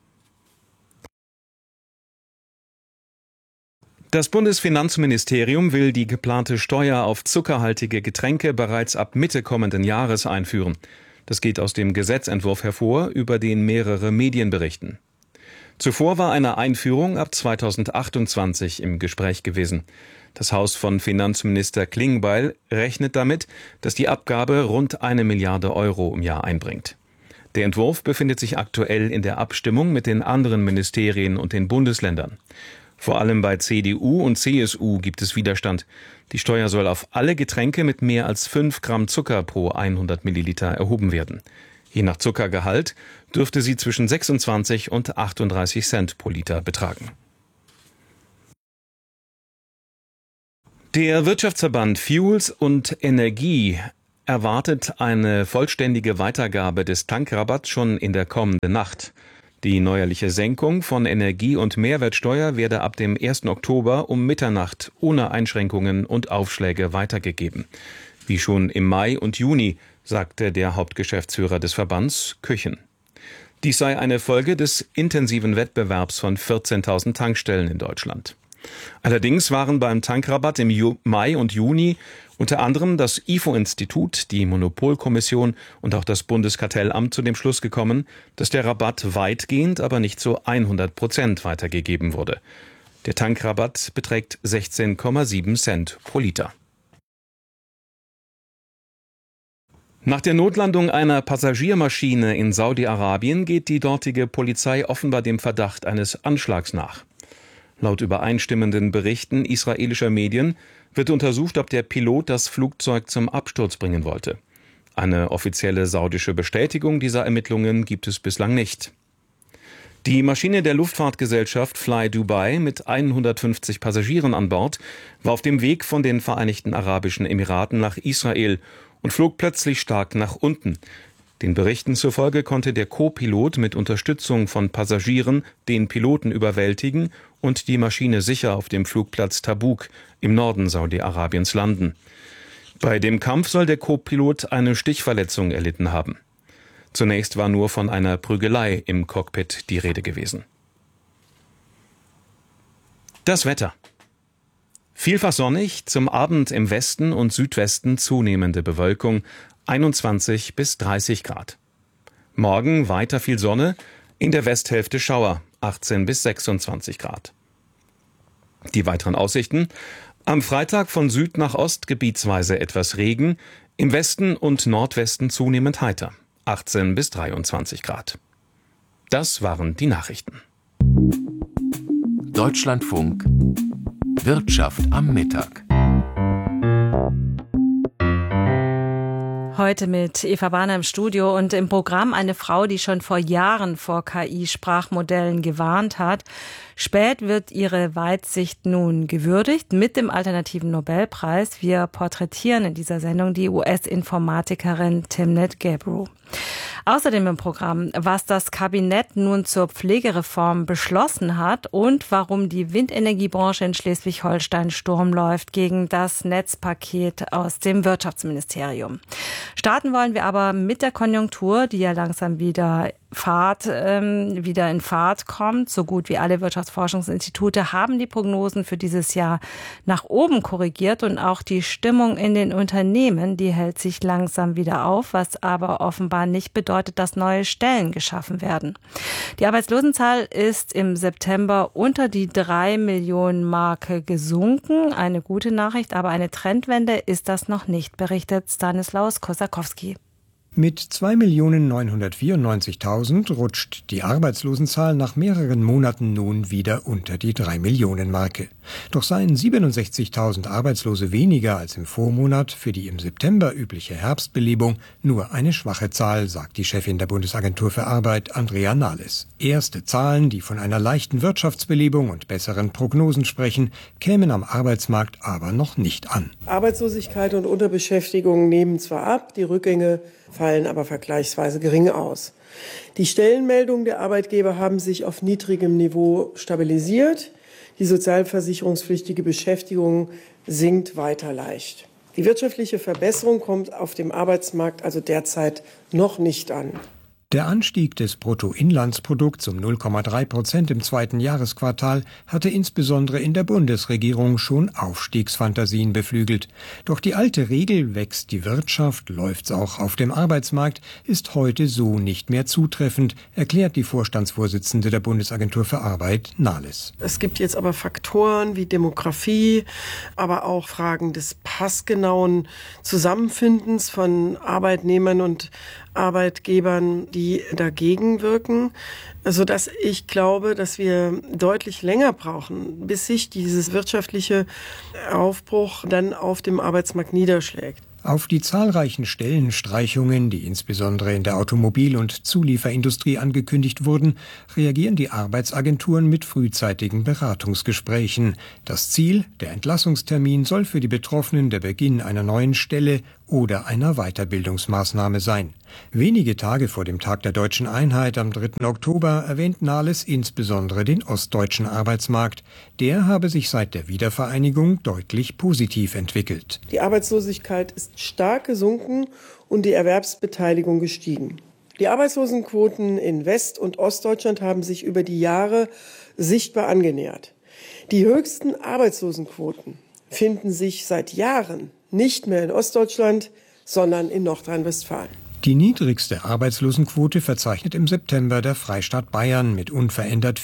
Speaker 1: Das Bundesfinanzministerium will die geplante Steuer auf zuckerhaltige Getränke bereits ab Mitte kommenden Jahres einführen. Das geht aus dem Gesetzentwurf hervor, über den mehrere Medien berichten. Zuvor war eine Einführung ab 2028 im Gespräch gewesen. Das Haus von Finanzminister Klingbeil rechnet damit, dass die Abgabe rund 1 Milliarde Euro im Jahr einbringt. Der Entwurf befindet sich aktuell in der Abstimmung mit den anderen Ministerien und den Bundesländern. Vor allem bei CDU und CSU gibt es Widerstand. Die Steuer soll auf alle Getränke mit mehr als 5 Gramm Zucker pro 100 Milliliter erhoben werden. Je nach Zuckergehalt dürfte sie zwischen 26 und 38 Cent pro Liter betragen. Der Wirtschaftsverband Fuels und Energie erwartet eine vollständige Weitergabe des Tankrabatts schon in der kommenden Nacht. Die neuerliche Senkung von Energie- und Mehrwertsteuer werde ab dem 1. Oktober um Mitternacht ohne Einschränkungen und Aufschläge weitergegeben. Wie schon im Mai und Juni, sagte der Hauptgeschäftsführer des Verbands, Küchen. Dies sei eine Folge des intensiven Wettbewerbs von 14.000 Tankstellen in Deutschland. Allerdings waren beim Tankrabatt im Mai und Juni unter anderem das IFO-Institut, die Monopolkommission und auch das Bundeskartellamt zu dem Schluss gekommen, dass der Rabatt weitgehend, aber nicht zu 100% weitergegeben wurde. Der Tankrabatt beträgt 16,7 Cent pro Liter. Nach der Notlandung einer Passagiermaschine in Saudi-Arabien geht die dortige Polizei offenbar dem Verdacht eines Anschlags nach. Laut übereinstimmenden Berichten israelischer Medien wird untersucht, ob der Pilot das Flugzeug zum Absturz bringen wollte. Eine offizielle saudische Bestätigung dieser Ermittlungen gibt es bislang nicht. Die Maschine der Luftfahrtgesellschaft Fly Dubai mit 150 Passagieren an Bord war auf dem Weg von den Vereinigten Arabischen Emiraten nach Israel und flog plötzlich stark nach unten. Den Berichten zufolge konnte der Co-Pilot mit Unterstützung von Passagieren den Piloten überwältigen und die Maschine sicher auf dem Flugplatz Tabuk im Norden Saudi-Arabiens landen. Bei dem Kampf soll der Co-Pilot eine Stichverletzung erlitten haben. Zunächst war nur von einer Prügelei im Cockpit die Rede gewesen. Das Wetter. Vielfach sonnig, zum Abend im Westen und Südwesten zunehmende Bewölkung, 21 bis 30 Grad. Morgen weiter viel Sonne, in der Westhälfte Schauer, 18 bis 26 Grad. Die weiteren Aussichten: am Freitag von Süd nach Ost gebietsweise etwas Regen, im Westen und Nordwesten zunehmend heiter, 18 bis 23 Grad. Das waren die Nachrichten.
Speaker 2: Deutschlandfunk Wirtschaft am Mittag.
Speaker 18: Heute mit Eva Bahner im Studio und im Programm eine Frau, die schon vor Jahren vor KI-Sprachmodellen gewarnt hat. Spät wird ihre Weitsicht nun gewürdigt mit dem alternativen Nobelpreis. Wir porträtieren in dieser Sendung die US-Informatikerin Timnit Gebru. Außerdem im Programm, was das Kabinett nun zur Pflegereform beschlossen hat und warum die Windenergiebranche in Schleswig-Holstein Sturm läuft gegen das Netzpaket aus dem Wirtschaftsministerium. Starten wollen wir aber mit der Konjunktur, die ja langsam wieder in Fahrt kommt. So gut wie alle Wirtschaftsforschungsinstitute haben die Prognosen für dieses Jahr nach oben korrigiert und auch die Stimmung in den Unternehmen, die hält sich langsam wieder auf, was aber offenbar nicht bedeutet, dass neue Stellen geschaffen werden. Die Arbeitslosenzahl ist im September unter die 3 Millionen Marke gesunken. Eine gute Nachricht, aber eine Trendwende ist das noch nicht, berichtet Stanislaus Kosakowski.
Speaker 19: Mit 2.994.000 rutscht die Arbeitslosenzahl nach mehreren Monaten nun wieder unter die 3 Millionen Marke. Doch seien 67.000 Arbeitslose weniger als im Vormonat für die im September übliche Herbstbelebung nur eine schwache Zahl, sagt die Chefin der Bundesagentur für Arbeit, Andrea Nahles. Erste Zahlen, die von einer leichten Wirtschaftsbelebung und besseren Prognosen sprechen, kämen am Arbeitsmarkt aber noch nicht an.
Speaker 20: Arbeitslosigkeit und Unterbeschäftigung nehmen zwar ab, die Rückgänge fallen aber vergleichsweise gering aus. Die Stellenmeldungen der Arbeitgeber haben sich auf niedrigem Niveau stabilisiert. Die sozialversicherungspflichtige Beschäftigung sinkt weiter leicht. Die wirtschaftliche Verbesserung kommt auf dem Arbeitsmarkt also derzeit noch nicht an.
Speaker 19: Der Anstieg des Bruttoinlandsprodukts um 0,3% im zweiten Jahresquartal hatte insbesondere in der Bundesregierung schon Aufstiegsfantasien beflügelt. Doch die alte Regel, wächst die Wirtschaft, läuft's auch auf dem Arbeitsmarkt, ist heute so nicht mehr zutreffend, erklärt die Vorstandsvorsitzende der Bundesagentur für Arbeit, Nahles.
Speaker 20: Es gibt jetzt aber Faktoren wie Demografie, aber auch Fragen des passgenauen Zusammenfindens von Arbeitnehmern und Arbeitgebern, die dagegen wirken, sodass ich glaube, dass wir deutlich länger brauchen, bis sich dieses wirtschaftliche Aufbruch dann auf dem Arbeitsmarkt niederschlägt.
Speaker 19: Auf die zahlreichen Stellenstreichungen, die insbesondere in der Automobil- und Zulieferindustrie angekündigt wurden, reagieren die Arbeitsagenturen mit frühzeitigen Beratungsgesprächen. Das Ziel, der Entlassungstermin, soll für die Betroffenen der Beginn einer neuen Stelle oder einer Weiterbildungsmaßnahme sein. Wenige Tage vor dem Tag der Deutschen Einheit am 3. Oktober erwähnt Nahles insbesondere den ostdeutschen Arbeitsmarkt. Der habe sich seit der Wiedervereinigung deutlich positiv entwickelt.
Speaker 20: Die Arbeitslosigkeit ist stark gesunken und die Erwerbsbeteiligung gestiegen. Die Arbeitslosenquoten in West- und Ostdeutschland haben sich über die Jahre sichtbar angenähert. Die höchsten Arbeitslosenquoten finden sich seit Jahren nicht mehr in Ostdeutschland, sondern in Nordrhein-Westfalen.
Speaker 19: Die niedrigste Arbeitslosenquote verzeichnet im September der Freistaat Bayern mit unverändert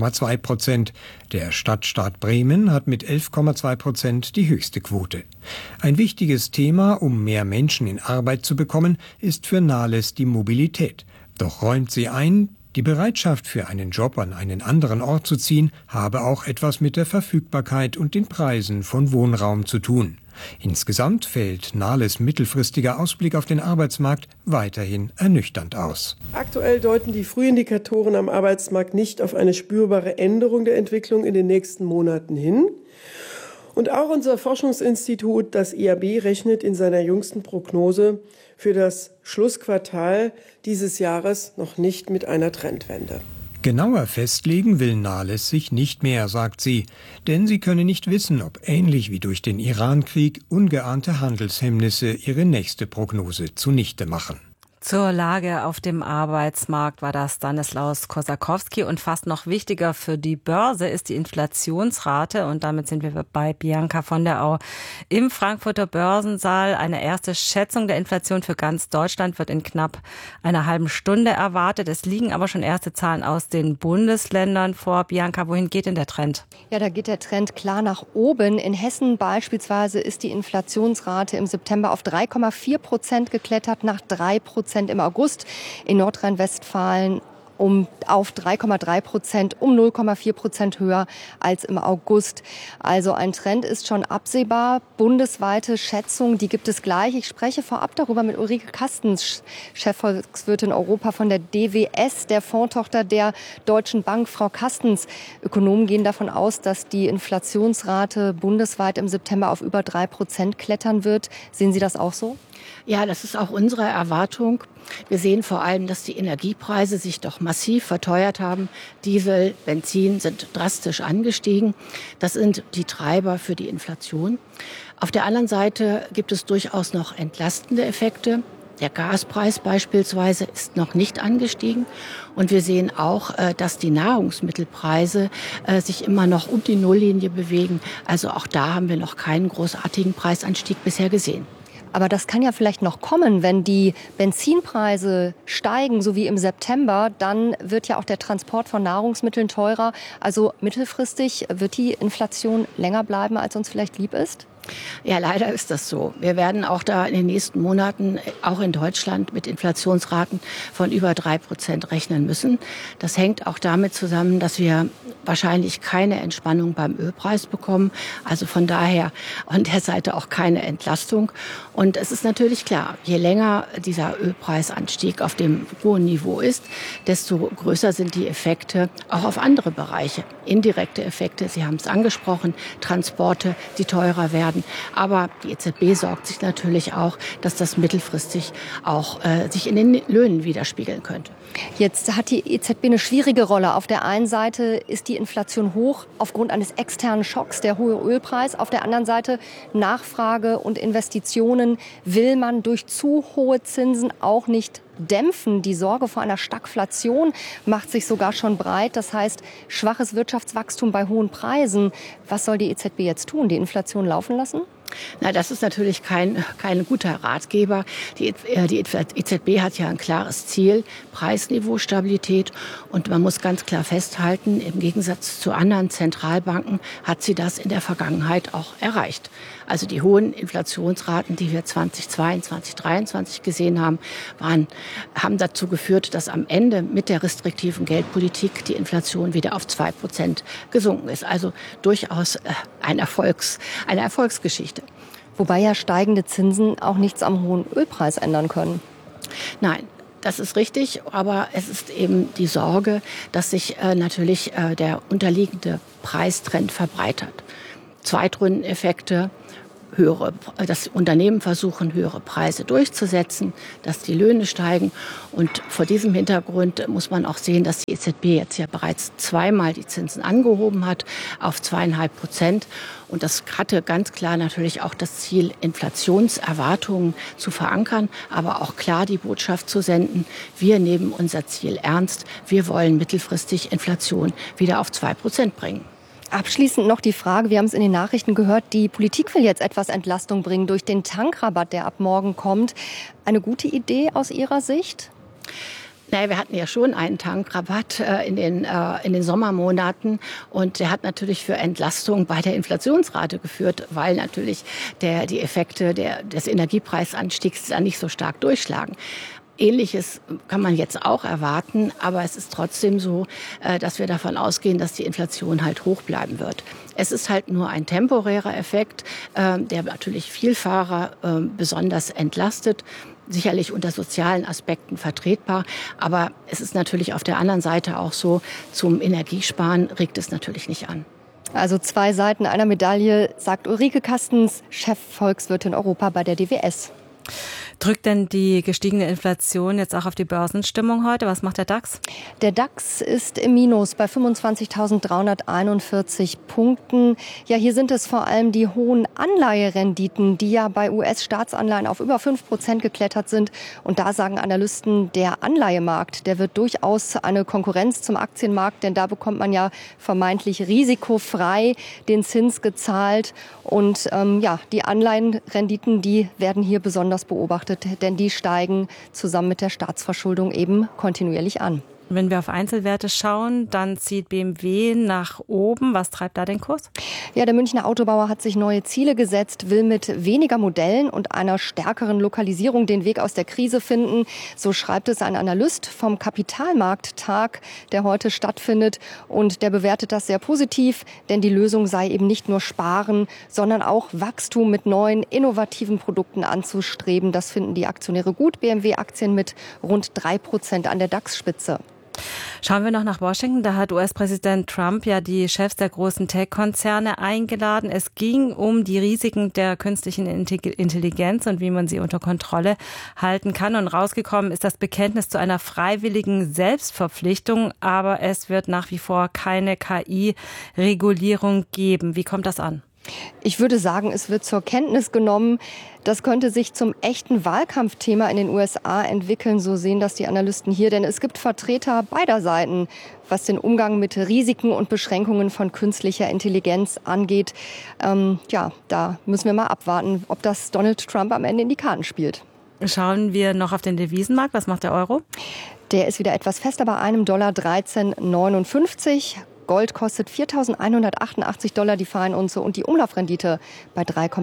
Speaker 19: 4,2%. Der Stadtstaat Bremen hat mit 11,2% die höchste Quote. Ein wichtiges Thema, um mehr Menschen in Arbeit zu bekommen, ist für Nahles die Mobilität. Doch räumt sie ein, die Bereitschaft für einen Job an einen anderen Ort zu ziehen, habe auch etwas mit der Verfügbarkeit und den Preisen von Wohnraum zu tun. Insgesamt fällt Nahles mittelfristiger Ausblick auf den Arbeitsmarkt weiterhin ernüchternd aus.
Speaker 20: Aktuell deuten die Frühindikatoren am Arbeitsmarkt nicht auf eine spürbare Änderung der Entwicklung in den nächsten Monaten hin. Und auch unser Forschungsinstitut, das IAB, rechnet in seiner jüngsten Prognose für das Schlussquartal dieses Jahres noch nicht mit einer Trendwende.
Speaker 19: Genauer festlegen will Nahles sich nicht mehr, sagt sie, denn sie könne nicht wissen, ob ähnlich wie durch den Iran-Krieg ungeahnte Handelshemmnisse ihre nächste Prognose zunichte machen.
Speaker 18: Zur Lage auf dem Arbeitsmarkt war das Stanislaus Kosakowski. Und fast noch wichtiger für die Börse ist die Inflationsrate. Und damit sind wir bei Bianca von der Au im Frankfurter Börsensaal. Eine erste Schätzung der Inflation für ganz Deutschland wird in knapp einer halben Stunde erwartet. Es liegen aber schon erste Zahlen aus den Bundesländern vor. Bianca, wohin geht denn der Trend?
Speaker 21: Ja, da geht der Trend klar nach oben. In Hessen beispielsweise ist die Inflationsrate im September auf 3,4% geklettert, nach 3% im August. In Nordrhein-Westfalen auf 3,3%, um 0,4% höher als im August. Also ein Trend ist schon absehbar. Bundesweite Schätzung, die gibt es gleich. Ich spreche vorab darüber mit Ulrike Kastens, Chefvolkswirtin Europa von der DWS, der Fondstochter der Deutschen Bank. Frau Kastens, Ökonomen gehen davon aus, dass die Inflationsrate bundesweit im September auf über 3% klettern wird. Sehen Sie das auch so?
Speaker 22: Ja, das ist auch unsere Erwartung. Wir sehen vor allem, dass die Energiepreise sich doch massiv verteuert haben. Diesel, Benzin sind drastisch angestiegen. Das sind die Treiber für die Inflation. Auf der anderen Seite gibt es durchaus noch entlastende Effekte. Der Gaspreis beispielsweise ist noch nicht angestiegen. Und wir sehen auch, dass die Nahrungsmittelpreise sich immer noch um die Nulllinie bewegen. Also auch da haben wir noch keinen großartigen Preisanstieg bisher gesehen.
Speaker 21: Aber das kann ja vielleicht noch kommen, wenn die Benzinpreise steigen, so wie im September, dann wird ja auch der Transport von Nahrungsmitteln teurer. Also mittelfristig wird die Inflation länger bleiben, als uns vielleicht lieb ist?
Speaker 22: Ja, leider ist das so. Wir werden auch da in den nächsten Monaten, auch in Deutschland, mit Inflationsraten von über 3% rechnen müssen. Das hängt auch damit zusammen, dass wir wahrscheinlich keine Entspannung beim Ölpreis bekommen. Also von daher an der Seite auch keine Entlastung. Und es ist natürlich klar, je länger dieser Ölpreisanstieg auf dem hohen Niveau ist, desto größer sind die Effekte auch auf andere Bereiche. Indirekte Effekte, Sie haben es angesprochen, Transporte, die teurer werden. Aber die EZB sorgt sich natürlich auch, dass das mittelfristig auch sich in den Löhnen widerspiegeln könnte.
Speaker 21: Jetzt hat die EZB eine schwierige Rolle. Auf der einen Seite ist die Inflation hoch aufgrund eines externen Schocks, der hohe Ölpreis. Auf der anderen Seite Nachfrage und Investitionen will man durch zu hohe Zinsen auch nicht dämpfen. Die Sorge vor einer Stagflation macht sich sogar schon breit. Das heißt, schwaches Wirtschaftswachstum bei hohen Preisen. Was soll die EZB jetzt tun? Die Inflation laufen lassen?
Speaker 22: Na, das ist natürlich kein guter Ratgeber. Die EZB hat ja ein klares Ziel, Preisniveaustabilität. Und man muss ganz klar festhalten, im Gegensatz zu anderen Zentralbanken hat sie das in der Vergangenheit auch erreicht. Also die hohen Inflationsraten, die wir 2022, 2023 gesehen haben, haben dazu geführt, dass am Ende mit der restriktiven Geldpolitik die Inflation wieder auf 2% gesunken ist. Also durchaus eine Erfolgsgeschichte.
Speaker 21: Wobei ja steigende Zinsen auch nichts am hohen Ölpreis ändern können.
Speaker 22: Nein. Das ist richtig, aber es ist eben die Sorge, dass sich natürlich der unterliegende Preistrend verbreitert. Zweitrundeneffekte, dass Unternehmen versuchen, höhere Preise durchzusetzen, dass die Löhne steigen. Und vor diesem Hintergrund muss man auch sehen, dass die EZB jetzt ja bereits zweimal die Zinsen angehoben hat auf 2,5%. Und das hatte ganz klar natürlich auch das Ziel, Inflationserwartungen zu verankern, aber auch klar die Botschaft zu senden, wir nehmen unser Ziel ernst, wir wollen mittelfristig Inflation wieder auf 2% bringen.
Speaker 21: Abschließend noch die Frage, wir haben es in den Nachrichten gehört, die Politik will jetzt etwas Entlastung bringen durch den Tankrabatt, der ab morgen kommt. Eine gute Idee aus Ihrer Sicht?
Speaker 22: Naja, wir hatten ja schon einen Tankrabatt in den Sommermonaten und der hat natürlich für Entlastung bei der Inflationsrate geführt, weil natürlich die Effekte des Energiepreisanstiegs dann nicht so stark durchschlagen. Ähnliches kann man jetzt auch erwarten, aber es ist trotzdem so, dass wir davon ausgehen, dass die Inflation halt hoch bleiben wird. Es ist halt nur ein temporärer Effekt, der natürlich Vielfahrer besonders entlastet. Sicherlich unter sozialen Aspekten vertretbar, aber es ist natürlich auf der anderen Seite auch so, zum Energiesparen regt es natürlich nicht an.
Speaker 21: Also zwei Seiten einer Medaille, sagt Ulrike Kastens, Chefvolkswirtin Europa bei der DWS.
Speaker 18: Drückt denn die gestiegene Inflation jetzt auch auf die Börsenstimmung heute? Was macht der DAX?
Speaker 21: Der DAX ist im Minus bei 25.341 Punkten. Ja, hier sind es vor allem die hohen Anleiherenditen, die ja bei US-Staatsanleihen auf über 5% geklettert sind. Und da sagen Analysten, der Anleihemarkt, der wird durchaus eine Konkurrenz zum Aktienmarkt, denn da bekommt man ja vermeintlich risikofrei den Zins gezahlt. Und die Anleihenrenditen, die werden hier besonders beobachtet, denn die steigen zusammen mit der Staatsverschuldung eben kontinuierlich an.
Speaker 18: Wenn wir auf Einzelwerte schauen, dann zieht BMW nach oben. Was treibt da den Kurs?
Speaker 21: Ja, der Münchner Autobauer hat sich neue Ziele gesetzt, will mit weniger Modellen und einer stärkeren Lokalisierung den Weg aus der Krise finden. So schreibt es ein Analyst vom Kapitalmarkttag, der heute stattfindet. Und der bewertet das sehr positiv, denn die Lösung sei eben nicht nur Sparen, sondern auch Wachstum mit neuen, innovativen Produkten anzustreben. Das finden die Aktionäre gut. BMW-Aktien mit rund 3% an der DAX-Spitze.
Speaker 18: Schauen wir noch nach Washington. Da hat US-Präsident Trump ja die Chefs der großen Tech-Konzerne eingeladen. Es ging um die Risiken der künstlichen Intelligenz und wie man sie unter Kontrolle halten kann. Und rausgekommen ist das Bekenntnis zu einer freiwilligen Selbstverpflichtung. Aber es wird nach wie vor keine KI-Regulierung geben. Wie kommt das an?
Speaker 21: Ich würde sagen, es wird zur Kenntnis genommen. Das könnte sich zum echten Wahlkampfthema in den USA entwickeln, so sehen das die Analysten hier. Denn es gibt Vertreter beider Seiten, was den Umgang mit Risiken und Beschränkungen von künstlicher Intelligenz angeht. Da müssen wir mal abwarten, ob das Donald Trump am Ende in die Karten spielt.
Speaker 18: Schauen wir noch auf den Devisenmarkt. Was macht der Euro?
Speaker 21: Der ist wieder etwas fester bei einem $13,59. Gold kostet $4.188 die Feinunze und die Umlaufrendite bei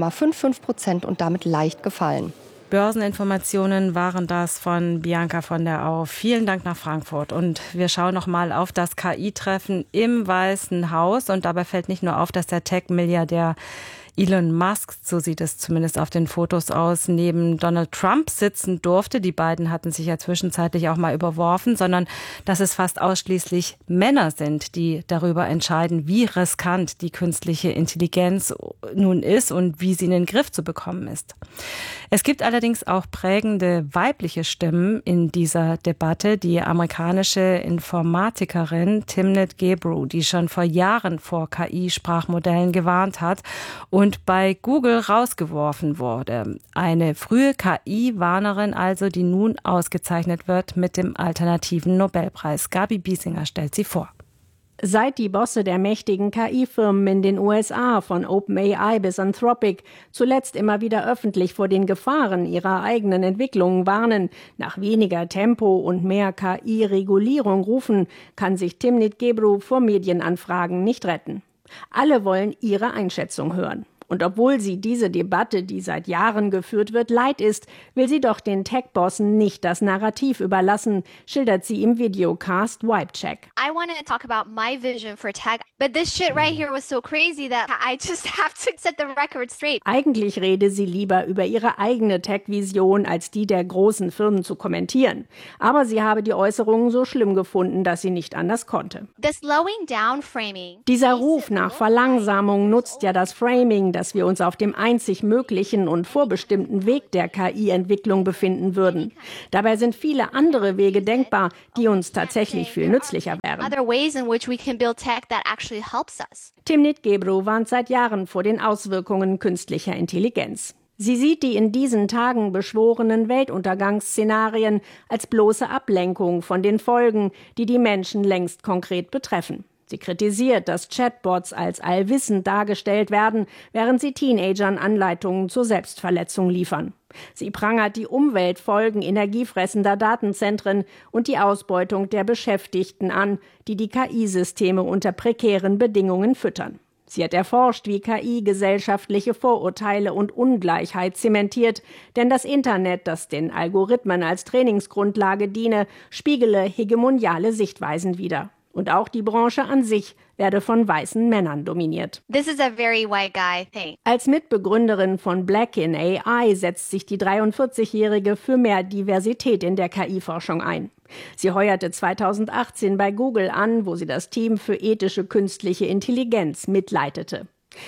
Speaker 21: 3,55% und damit leicht gefallen.
Speaker 18: Börseninformationen waren das von Bianca von der Au. Vielen Dank nach Frankfurt. Und wir schauen noch mal auf das KI-Treffen im Weißen Haus. Und dabei fällt nicht nur auf, dass der Tech-Milliardär Elon Musk, so sieht es zumindest auf den Fotos aus, neben Donald Trump sitzen durfte. Die beiden hatten sich ja zwischenzeitlich auch mal überworfen, sondern dass es fast ausschließlich Männer sind, die darüber entscheiden, wie riskant die künstliche Intelligenz nun ist und wie sie in den Griff zu bekommen ist. Es gibt allerdings auch prägende weibliche Stimmen in dieser Debatte. Die amerikanische Informatikerin Timnit Gebru, die schon vor Jahren vor KI-Sprachmodellen gewarnt hat und bei Google rausgeworfen wurde. Eine frühe KI-Warnerin also, die nun ausgezeichnet wird mit dem alternativen Nobelpreis. Gabi Biesinger stellt sie vor.
Speaker 5: Seit die Bosse der mächtigen KI-Firmen in den USA, von OpenAI bis Anthropic, zuletzt immer wieder öffentlich vor den Gefahren ihrer eigenen Entwicklungen warnen, nach weniger Tempo und mehr KI-Regulierung rufen, kann sich Timnit Gebru vor Medienanfragen nicht retten. Alle wollen ihre Einschätzung hören. Und obwohl sie diese Debatte, die seit Jahren geführt wird, leid ist, will sie doch den Tech-Bossen nicht das Narrativ überlassen, schildert sie im Videocast Wipecheck.
Speaker 6: I want to talk about my vision for tech, but this shit right here was so crazy that I just have to set the record straight.
Speaker 5: Eigentlich rede sie lieber über ihre eigene Tech-Vision, als die der großen Firmen zu kommentieren. Aber sie habe die Äußerungen so schlimm gefunden, dass sie nicht anders konnte.
Speaker 6: The slowing down framing.
Speaker 5: Dieser Ruf nach Verlangsamung nutzt ja das Framing, dass wir uns auf dem einzig möglichen und vorbestimmten Weg der KI-Entwicklung befinden würden. Dabei sind viele andere Wege denkbar, die uns tatsächlich viel nützlicher wären.
Speaker 6: Other ways in which we can build tech that actually helps us.
Speaker 5: Timnit Gebru warnt seit Jahren vor den Auswirkungen künstlicher Intelligenz. Sie sieht die in diesen Tagen beschworenen Weltuntergangsszenarien als bloße Ablenkung von den Folgen, die die Menschen längst konkret betreffen. Sie kritisiert, dass Chatbots als allwissend dargestellt werden, während sie Teenagern Anleitungen zur Selbstverletzung liefern. Sie prangert die Umweltfolgen energiefressender Datenzentren und die Ausbeutung der Beschäftigten an, die die KI-Systeme unter prekären Bedingungen füttern. Sie hat erforscht, wie KI gesellschaftliche Vorurteile und Ungleichheit zementiert, denn das Internet, das den Algorithmen als Trainingsgrundlage diene, spiegele hegemoniale Sichtweisen wider. Und auch die Branche an sich werde von weißen Männern dominiert.
Speaker 6: This is a very white guy thing.
Speaker 5: Als Mitbegründerin von Black in AI setzt sich die 43-Jährige für mehr Diversität in der KI-Forschung ein. Sie heuerte 2018 bei Google an, wo sie das Team für ethische künstliche Intelligenz mitleitete.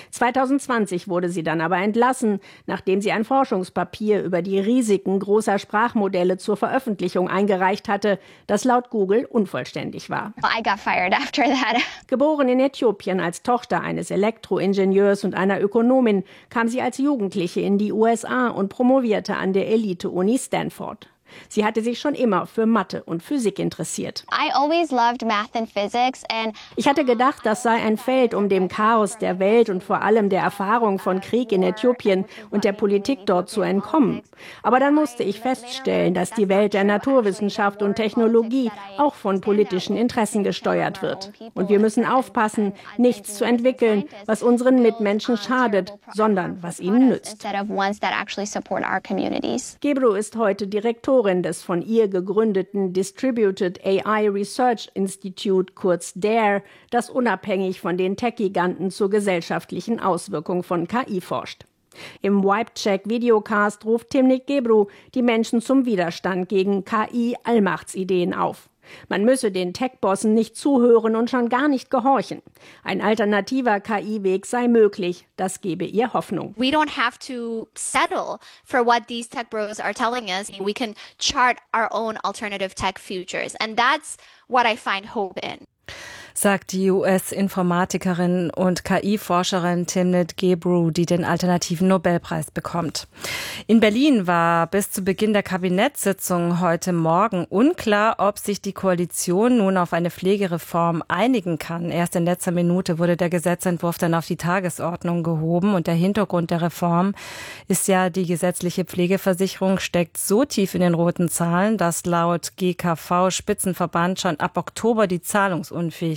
Speaker 5: 2020 wurde sie dann aber entlassen, nachdem sie ein Forschungspapier über die Risiken großer Sprachmodelle zur Veröffentlichung eingereicht hatte, das laut Google unvollständig war.
Speaker 6: I got fired after that.
Speaker 5: Geboren in Äthiopien als Tochter eines Elektroingenieurs und einer Ökonomin, kam sie als Jugendliche in die USA und promovierte an der Elite-Uni Stanford. Sie hatte sich schon immer für Mathe und Physik interessiert.
Speaker 6: I always loved math and physics and
Speaker 5: ich hatte gedacht, das sei ein Feld, um dem Chaos der Welt und vor allem der Erfahrung von Krieg in Äthiopien und der Politik dort zu entkommen. Aber dann musste ich feststellen, dass die Welt der Naturwissenschaft und Technologie auch von politischen Interessen gesteuert wird. Und wir müssen aufpassen, nichts zu entwickeln, was unseren Mitmenschen schadet, sondern was ihnen nützt. Gebru ist heute Direktorin des von ihr gegründeten Distributed AI Research Institute, kurz DARE, das unabhängig von den Tech-Giganten zur gesellschaftlichen Auswirkung von KI forscht. Im Wipecheck-Videocast ruft Timnit Gebru die Menschen zum Widerstand gegen KI-Allmachtsideen auf. Man müsse den Tech-Bossen nicht zuhören und schon gar nicht gehorchen. Ein alternativer KI-Weg sei möglich, das gebe ihr Hoffnung.
Speaker 6: We don't have to settle for what these tech bros are telling us. We can chart our own alternative tech futures. And that's what I find hope in.
Speaker 18: Sagt die US-Informatikerin und KI-Forscherin Timnit Gebru, die den alternativen Nobelpreis bekommt. In Berlin war bis zu Beginn der Kabinettssitzung heute Morgen unklar, ob sich die Koalition nun auf eine Pflegereform einigen kann. Erst in letzter Minute wurde der Gesetzentwurf dann auf die Tagesordnung gehoben. Und der Hintergrund der Reform ist ja, die gesetzliche Pflegeversicherung steckt so tief in den roten Zahlen, dass laut GKV-Spitzenverband schon ab Oktober die Zahlungsunfähigkeit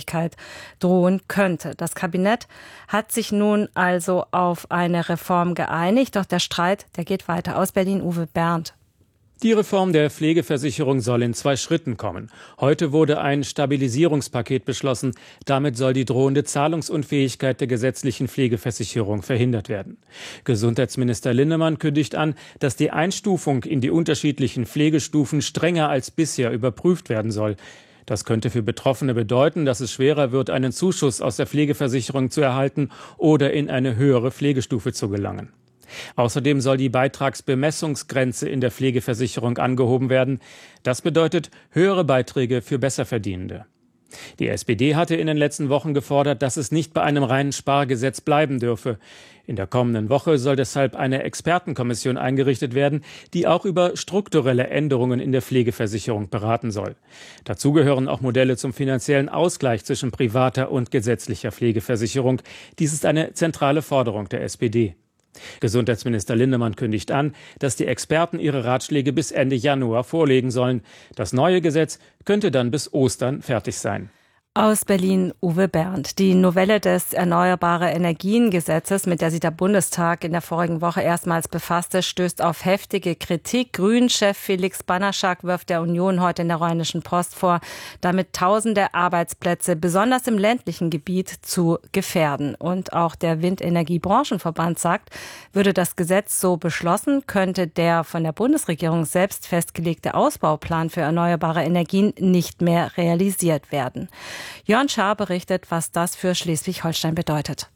Speaker 18: Unfähigkeit drohen könnte. Das Kabinett hat sich nun also auf eine Reform geeinigt, doch der Streit, der geht weiter. Aus Berlin, Uwe Bernd.
Speaker 4: Die Reform der Pflegeversicherung soll in 2 Schritten kommen. Heute wurde ein Stabilisierungspaket beschlossen. Damit soll die drohende Zahlungsunfähigkeit der gesetzlichen Pflegeversicherung verhindert werden. Gesundheitsminister Linnemann kündigt an, dass die Einstufung in die unterschiedlichen Pflegestufen strenger als bisher überprüft werden soll. Das könnte für Betroffene bedeuten, dass es schwerer wird, einen Zuschuss aus der Pflegeversicherung zu erhalten oder in eine höhere Pflegestufe zu gelangen. Außerdem soll die Beitragsbemessungsgrenze in der Pflegeversicherung angehoben werden. Das bedeutet höhere Beiträge für Besserverdienende. Die SPD hatte in den letzten Wochen gefordert, dass es nicht bei einem reinen Spargesetz bleiben dürfe. In der kommenden Woche soll deshalb eine Expertenkommission eingerichtet werden, die auch über strukturelle Änderungen in der Pflegeversicherung beraten soll. Dazu gehören auch Modelle zum finanziellen Ausgleich zwischen privater und gesetzlicher Pflegeversicherung. Dies ist eine zentrale Forderung der SPD. Gesundheitsminister Linnemann kündigt an, dass die Experten ihre Ratschläge bis Ende Januar vorlegen sollen. Das neue Gesetz könnte dann bis Ostern fertig sein.
Speaker 18: Aus Berlin, Uwe Bernd. Die Novelle des Erneuerbare-Energien-Gesetzes, mit der sich der Bundestag in der vorigen Woche erstmals befasste, stößt auf heftige Kritik. Grünen-Chef Felix Banaschak wirft der Union heute in der Rheinischen Post vor, damit tausende Arbeitsplätze, besonders im ländlichen Gebiet, zu gefährden. Und auch der Windenergiebranchenverband sagt, würde das Gesetz so beschlossen, könnte der von der Bundesregierung selbst festgelegte Ausbauplan für erneuerbare Energien nicht mehr realisiert werden. Jörn Schaar berichtet, was das für Schleswig-Holstein bedeutet.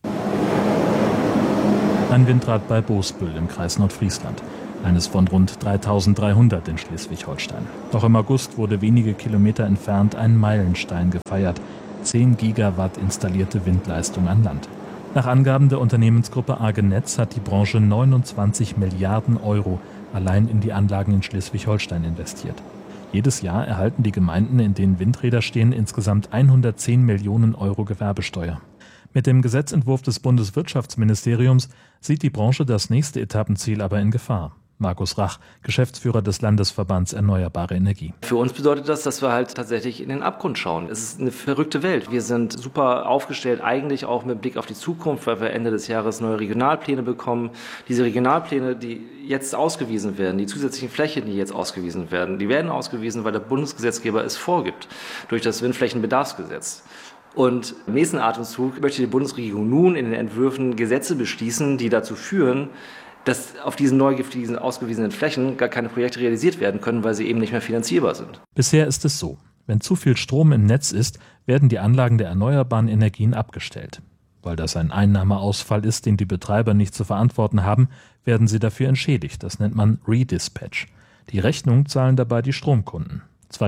Speaker 8: Ein Windrad bei Boesbüll im Kreis Nordfriesland. Eines von rund 3300 in Schleswig-Holstein. Doch im August wurde wenige Kilometer entfernt ein Meilenstein gefeiert. 10 Gigawatt installierte Windleistung an Land. Nach Angaben der Unternehmensgruppe AG Netz hat die Branche 29 Milliarden Euro allein in die Anlagen in Schleswig-Holstein investiert. Jedes Jahr erhalten die Gemeinden, in denen Windräder stehen, insgesamt 110 Millionen Euro Gewerbesteuer. Mit dem Gesetzentwurf des Bundeswirtschaftsministeriums sieht die Branche das nächste Etappenziel aber in Gefahr. Markus Rach, Geschäftsführer des Landesverbands Erneuerbare Energie.
Speaker 23: Für uns bedeutet das, dass wir halt tatsächlich in den Abgrund schauen. Es ist eine verrückte Welt. Wir sind super aufgestellt, eigentlich auch mit Blick auf die Zukunft, weil wir Ende des Jahres neue Regionalpläne bekommen. Diese Regionalpläne, die jetzt ausgewiesen werden, die zusätzlichen Flächen, die jetzt ausgewiesen werden, die werden ausgewiesen, weil der Bundesgesetzgeber es vorgibt, durch das Windflächenbedarfsgesetz. Und im nächsten Atemzug möchte die Bundesregierung nun in den Entwürfen Gesetze beschließen, die dazu führen, dass auf diesen ausgewiesenen Flächen gar keine Projekte realisiert werden können, weil sie eben nicht mehr finanzierbar sind.
Speaker 8: Bisher ist es so: Wenn zu viel Strom im Netz ist, werden die Anlagen der erneuerbaren Energien abgestellt. Weil das ein Einnahmeausfall ist, den die Betreiber nicht zu verantworten haben, werden sie dafür entschädigt. Das nennt man Redispatch. Die Rechnung zahlen dabei die Stromkunden.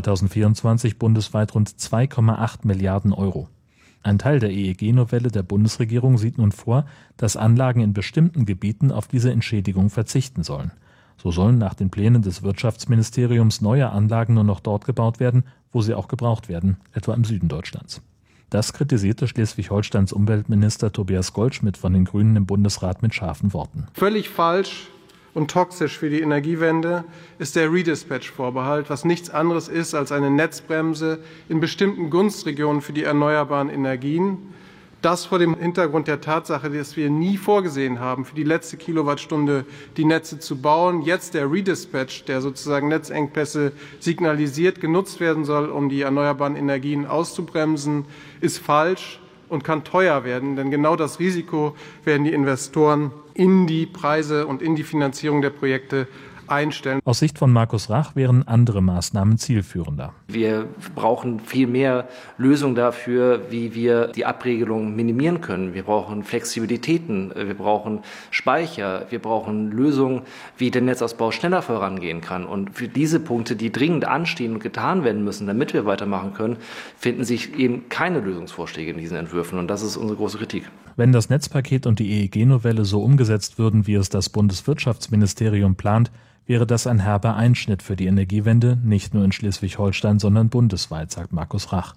Speaker 8: 2024 bundesweit rund 2,8 Milliarden Euro. Ein Teil der EEG-Novelle der Bundesregierung sieht nun vor, dass Anlagen in bestimmten Gebieten auf diese Entschädigung verzichten sollen. So sollen nach den Plänen des Wirtschaftsministeriums neue Anlagen nur noch dort gebaut werden, wo sie auch gebraucht werden, etwa im Süden Deutschlands. Das kritisierte Schleswig-Holsteins Umweltminister Tobias Goldschmidt von den Grünen im Bundesrat mit scharfen Worten.
Speaker 24: Völlig falsch und toxisch für die Energiewende ist der Redispatch-Vorbehalt, was nichts anderes ist als eine Netzbremse in bestimmten Gunstregionen für die erneuerbaren Energien. Das vor dem Hintergrund der Tatsache, dass wir nie vorgesehen haben, für die letzte Kilowattstunde die Netze zu bauen. Jetzt der Redispatch, der sozusagen Netzengpässe signalisiert, genutzt werden soll, um die erneuerbaren Energien auszubremsen, ist falsch und kann teuer werden. Denn genau das Risiko werden die Investoren in die Preise und in die Finanzierung der Projekte einstellen.
Speaker 8: Aus Sicht von Markus Rach wären andere Maßnahmen zielführender.
Speaker 23: Wir brauchen viel mehr Lösungen dafür, wie wir die Abregelung minimieren können. Wir brauchen Flexibilitäten, wir brauchen Speicher, wir brauchen Lösungen, wie der Netzausbau schneller vorangehen kann. Und für diese Punkte, die dringend anstehen und getan werden müssen, damit wir weitermachen können, finden sich eben keine Lösungsvorschläge in diesen Entwürfen. Und das ist unsere große Kritik.
Speaker 8: Wenn das Netzpaket und die EEG-Novelle so umgesetzt würden, wie es das Bundeswirtschaftsministerium plant, wäre das ein herber Einschnitt für die Energiewende, nicht nur in Schleswig-Holstein, sondern bundesweit, sagt Markus Rach.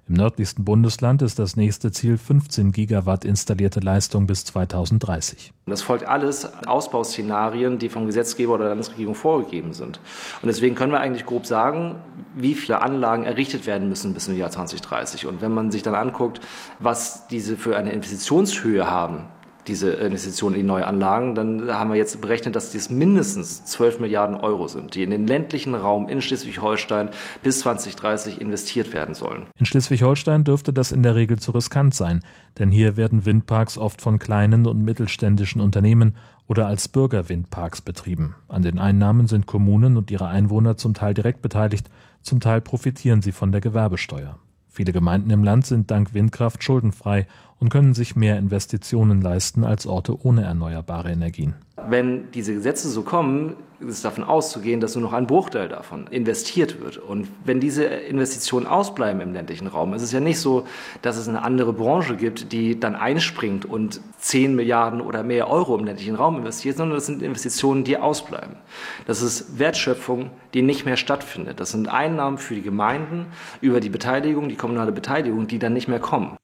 Speaker 8: Im nördlichsten Bundesland ist das nächste Ziel 15 Gigawatt installierte Leistung bis 2030.
Speaker 23: Das folgt alles Ausbauszenarien, die vom Gesetzgeber oder der Landesregierung vorgegeben sind. Und deswegen können wir eigentlich grob sagen, wie viele Anlagen errichtet werden müssen bis zum Jahr 2030. Und wenn man sich dann anguckt, was diese für eine Investitionshöhe haben, diese Investitionen in die neue Anlagen, dann haben wir jetzt berechnet, dass dies mindestens 12 Milliarden Euro sind, die in den ländlichen Raum in Schleswig-Holstein bis 2030 investiert werden sollen.
Speaker 8: In Schleswig-Holstein dürfte das in der Regel zu riskant sein, denn hier werden Windparks oft von kleinen und mittelständischen Unternehmen oder als Bürgerwindparks betrieben. An den Einnahmen sind Kommunen und ihre Einwohner zum Teil direkt beteiligt, zum Teil profitieren sie von der Gewerbesteuer. Viele Gemeinden im Land sind dank Windkraft schuldenfrei und können sich mehr Investitionen leisten als Orte ohne erneuerbare Energien.
Speaker 23: Wenn diese Gesetze so kommen, ist davon auszugehen, dass nur noch ein Bruchteil davon investiert wird. Und wenn diese Investitionen ausbleiben im ländlichen Raum, ist es ja nicht so, dass es eine andere Branche gibt, die dann einspringt und 10 Milliarden oder mehr Euro im ländlichen Raum investiert, sondern das sind Investitionen, die ausbleiben. Das ist Wertschöpfung, die nicht mehr stattfindet. Das sind Einnahmen für die Gemeinden über die Beteiligung, die kommunale Beteiligung, die dann nicht mehr kommen.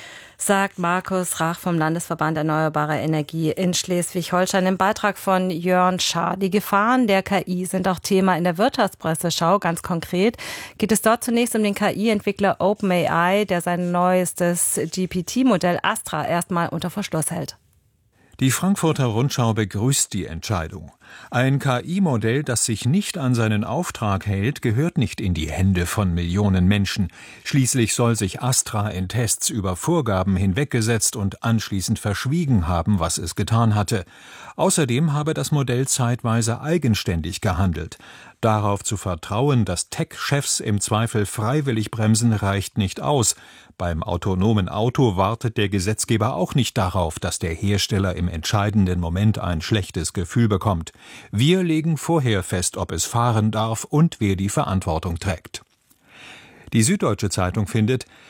Speaker 18: Sagt Markus Rach vom Landesverband Erneuerbare Energie in Schleswig-Holstein im Beitrag von Jörn Schaar. Die Gefahren der KI sind auch Thema in der Wirtschaftspresseschau. Ganz konkret geht es dort zunächst um den KI-Entwickler OpenAI, der sein neuestes GPT-Modell Astra erstmal unter Verschluss hält.
Speaker 7: Die Frankfurter Rundschau begrüßt die Entscheidung. Ein KI-Modell, das sich nicht an seinen Auftrag hält, gehört nicht in die Hände von Millionen Menschen. Schließlich soll sich Astra in Tests über Vorgaben hinweggesetzt und anschließend verschwiegen haben, was es getan hatte. Außerdem habe das Modell zeitweise eigenständig gehandelt. Darauf zu vertrauen, dass Tech-Chefs im Zweifel freiwillig bremsen, reicht nicht aus. Beim autonomen Auto wartet der Gesetzgeber auch nicht darauf, dass der Hersteller im entscheidenden Moment ein schlechtes Gefühl bekommt. Wir legen vorher fest, ob es fahren darf und wer die Verantwortung trägt. Die Süddeutsche Zeitung findet,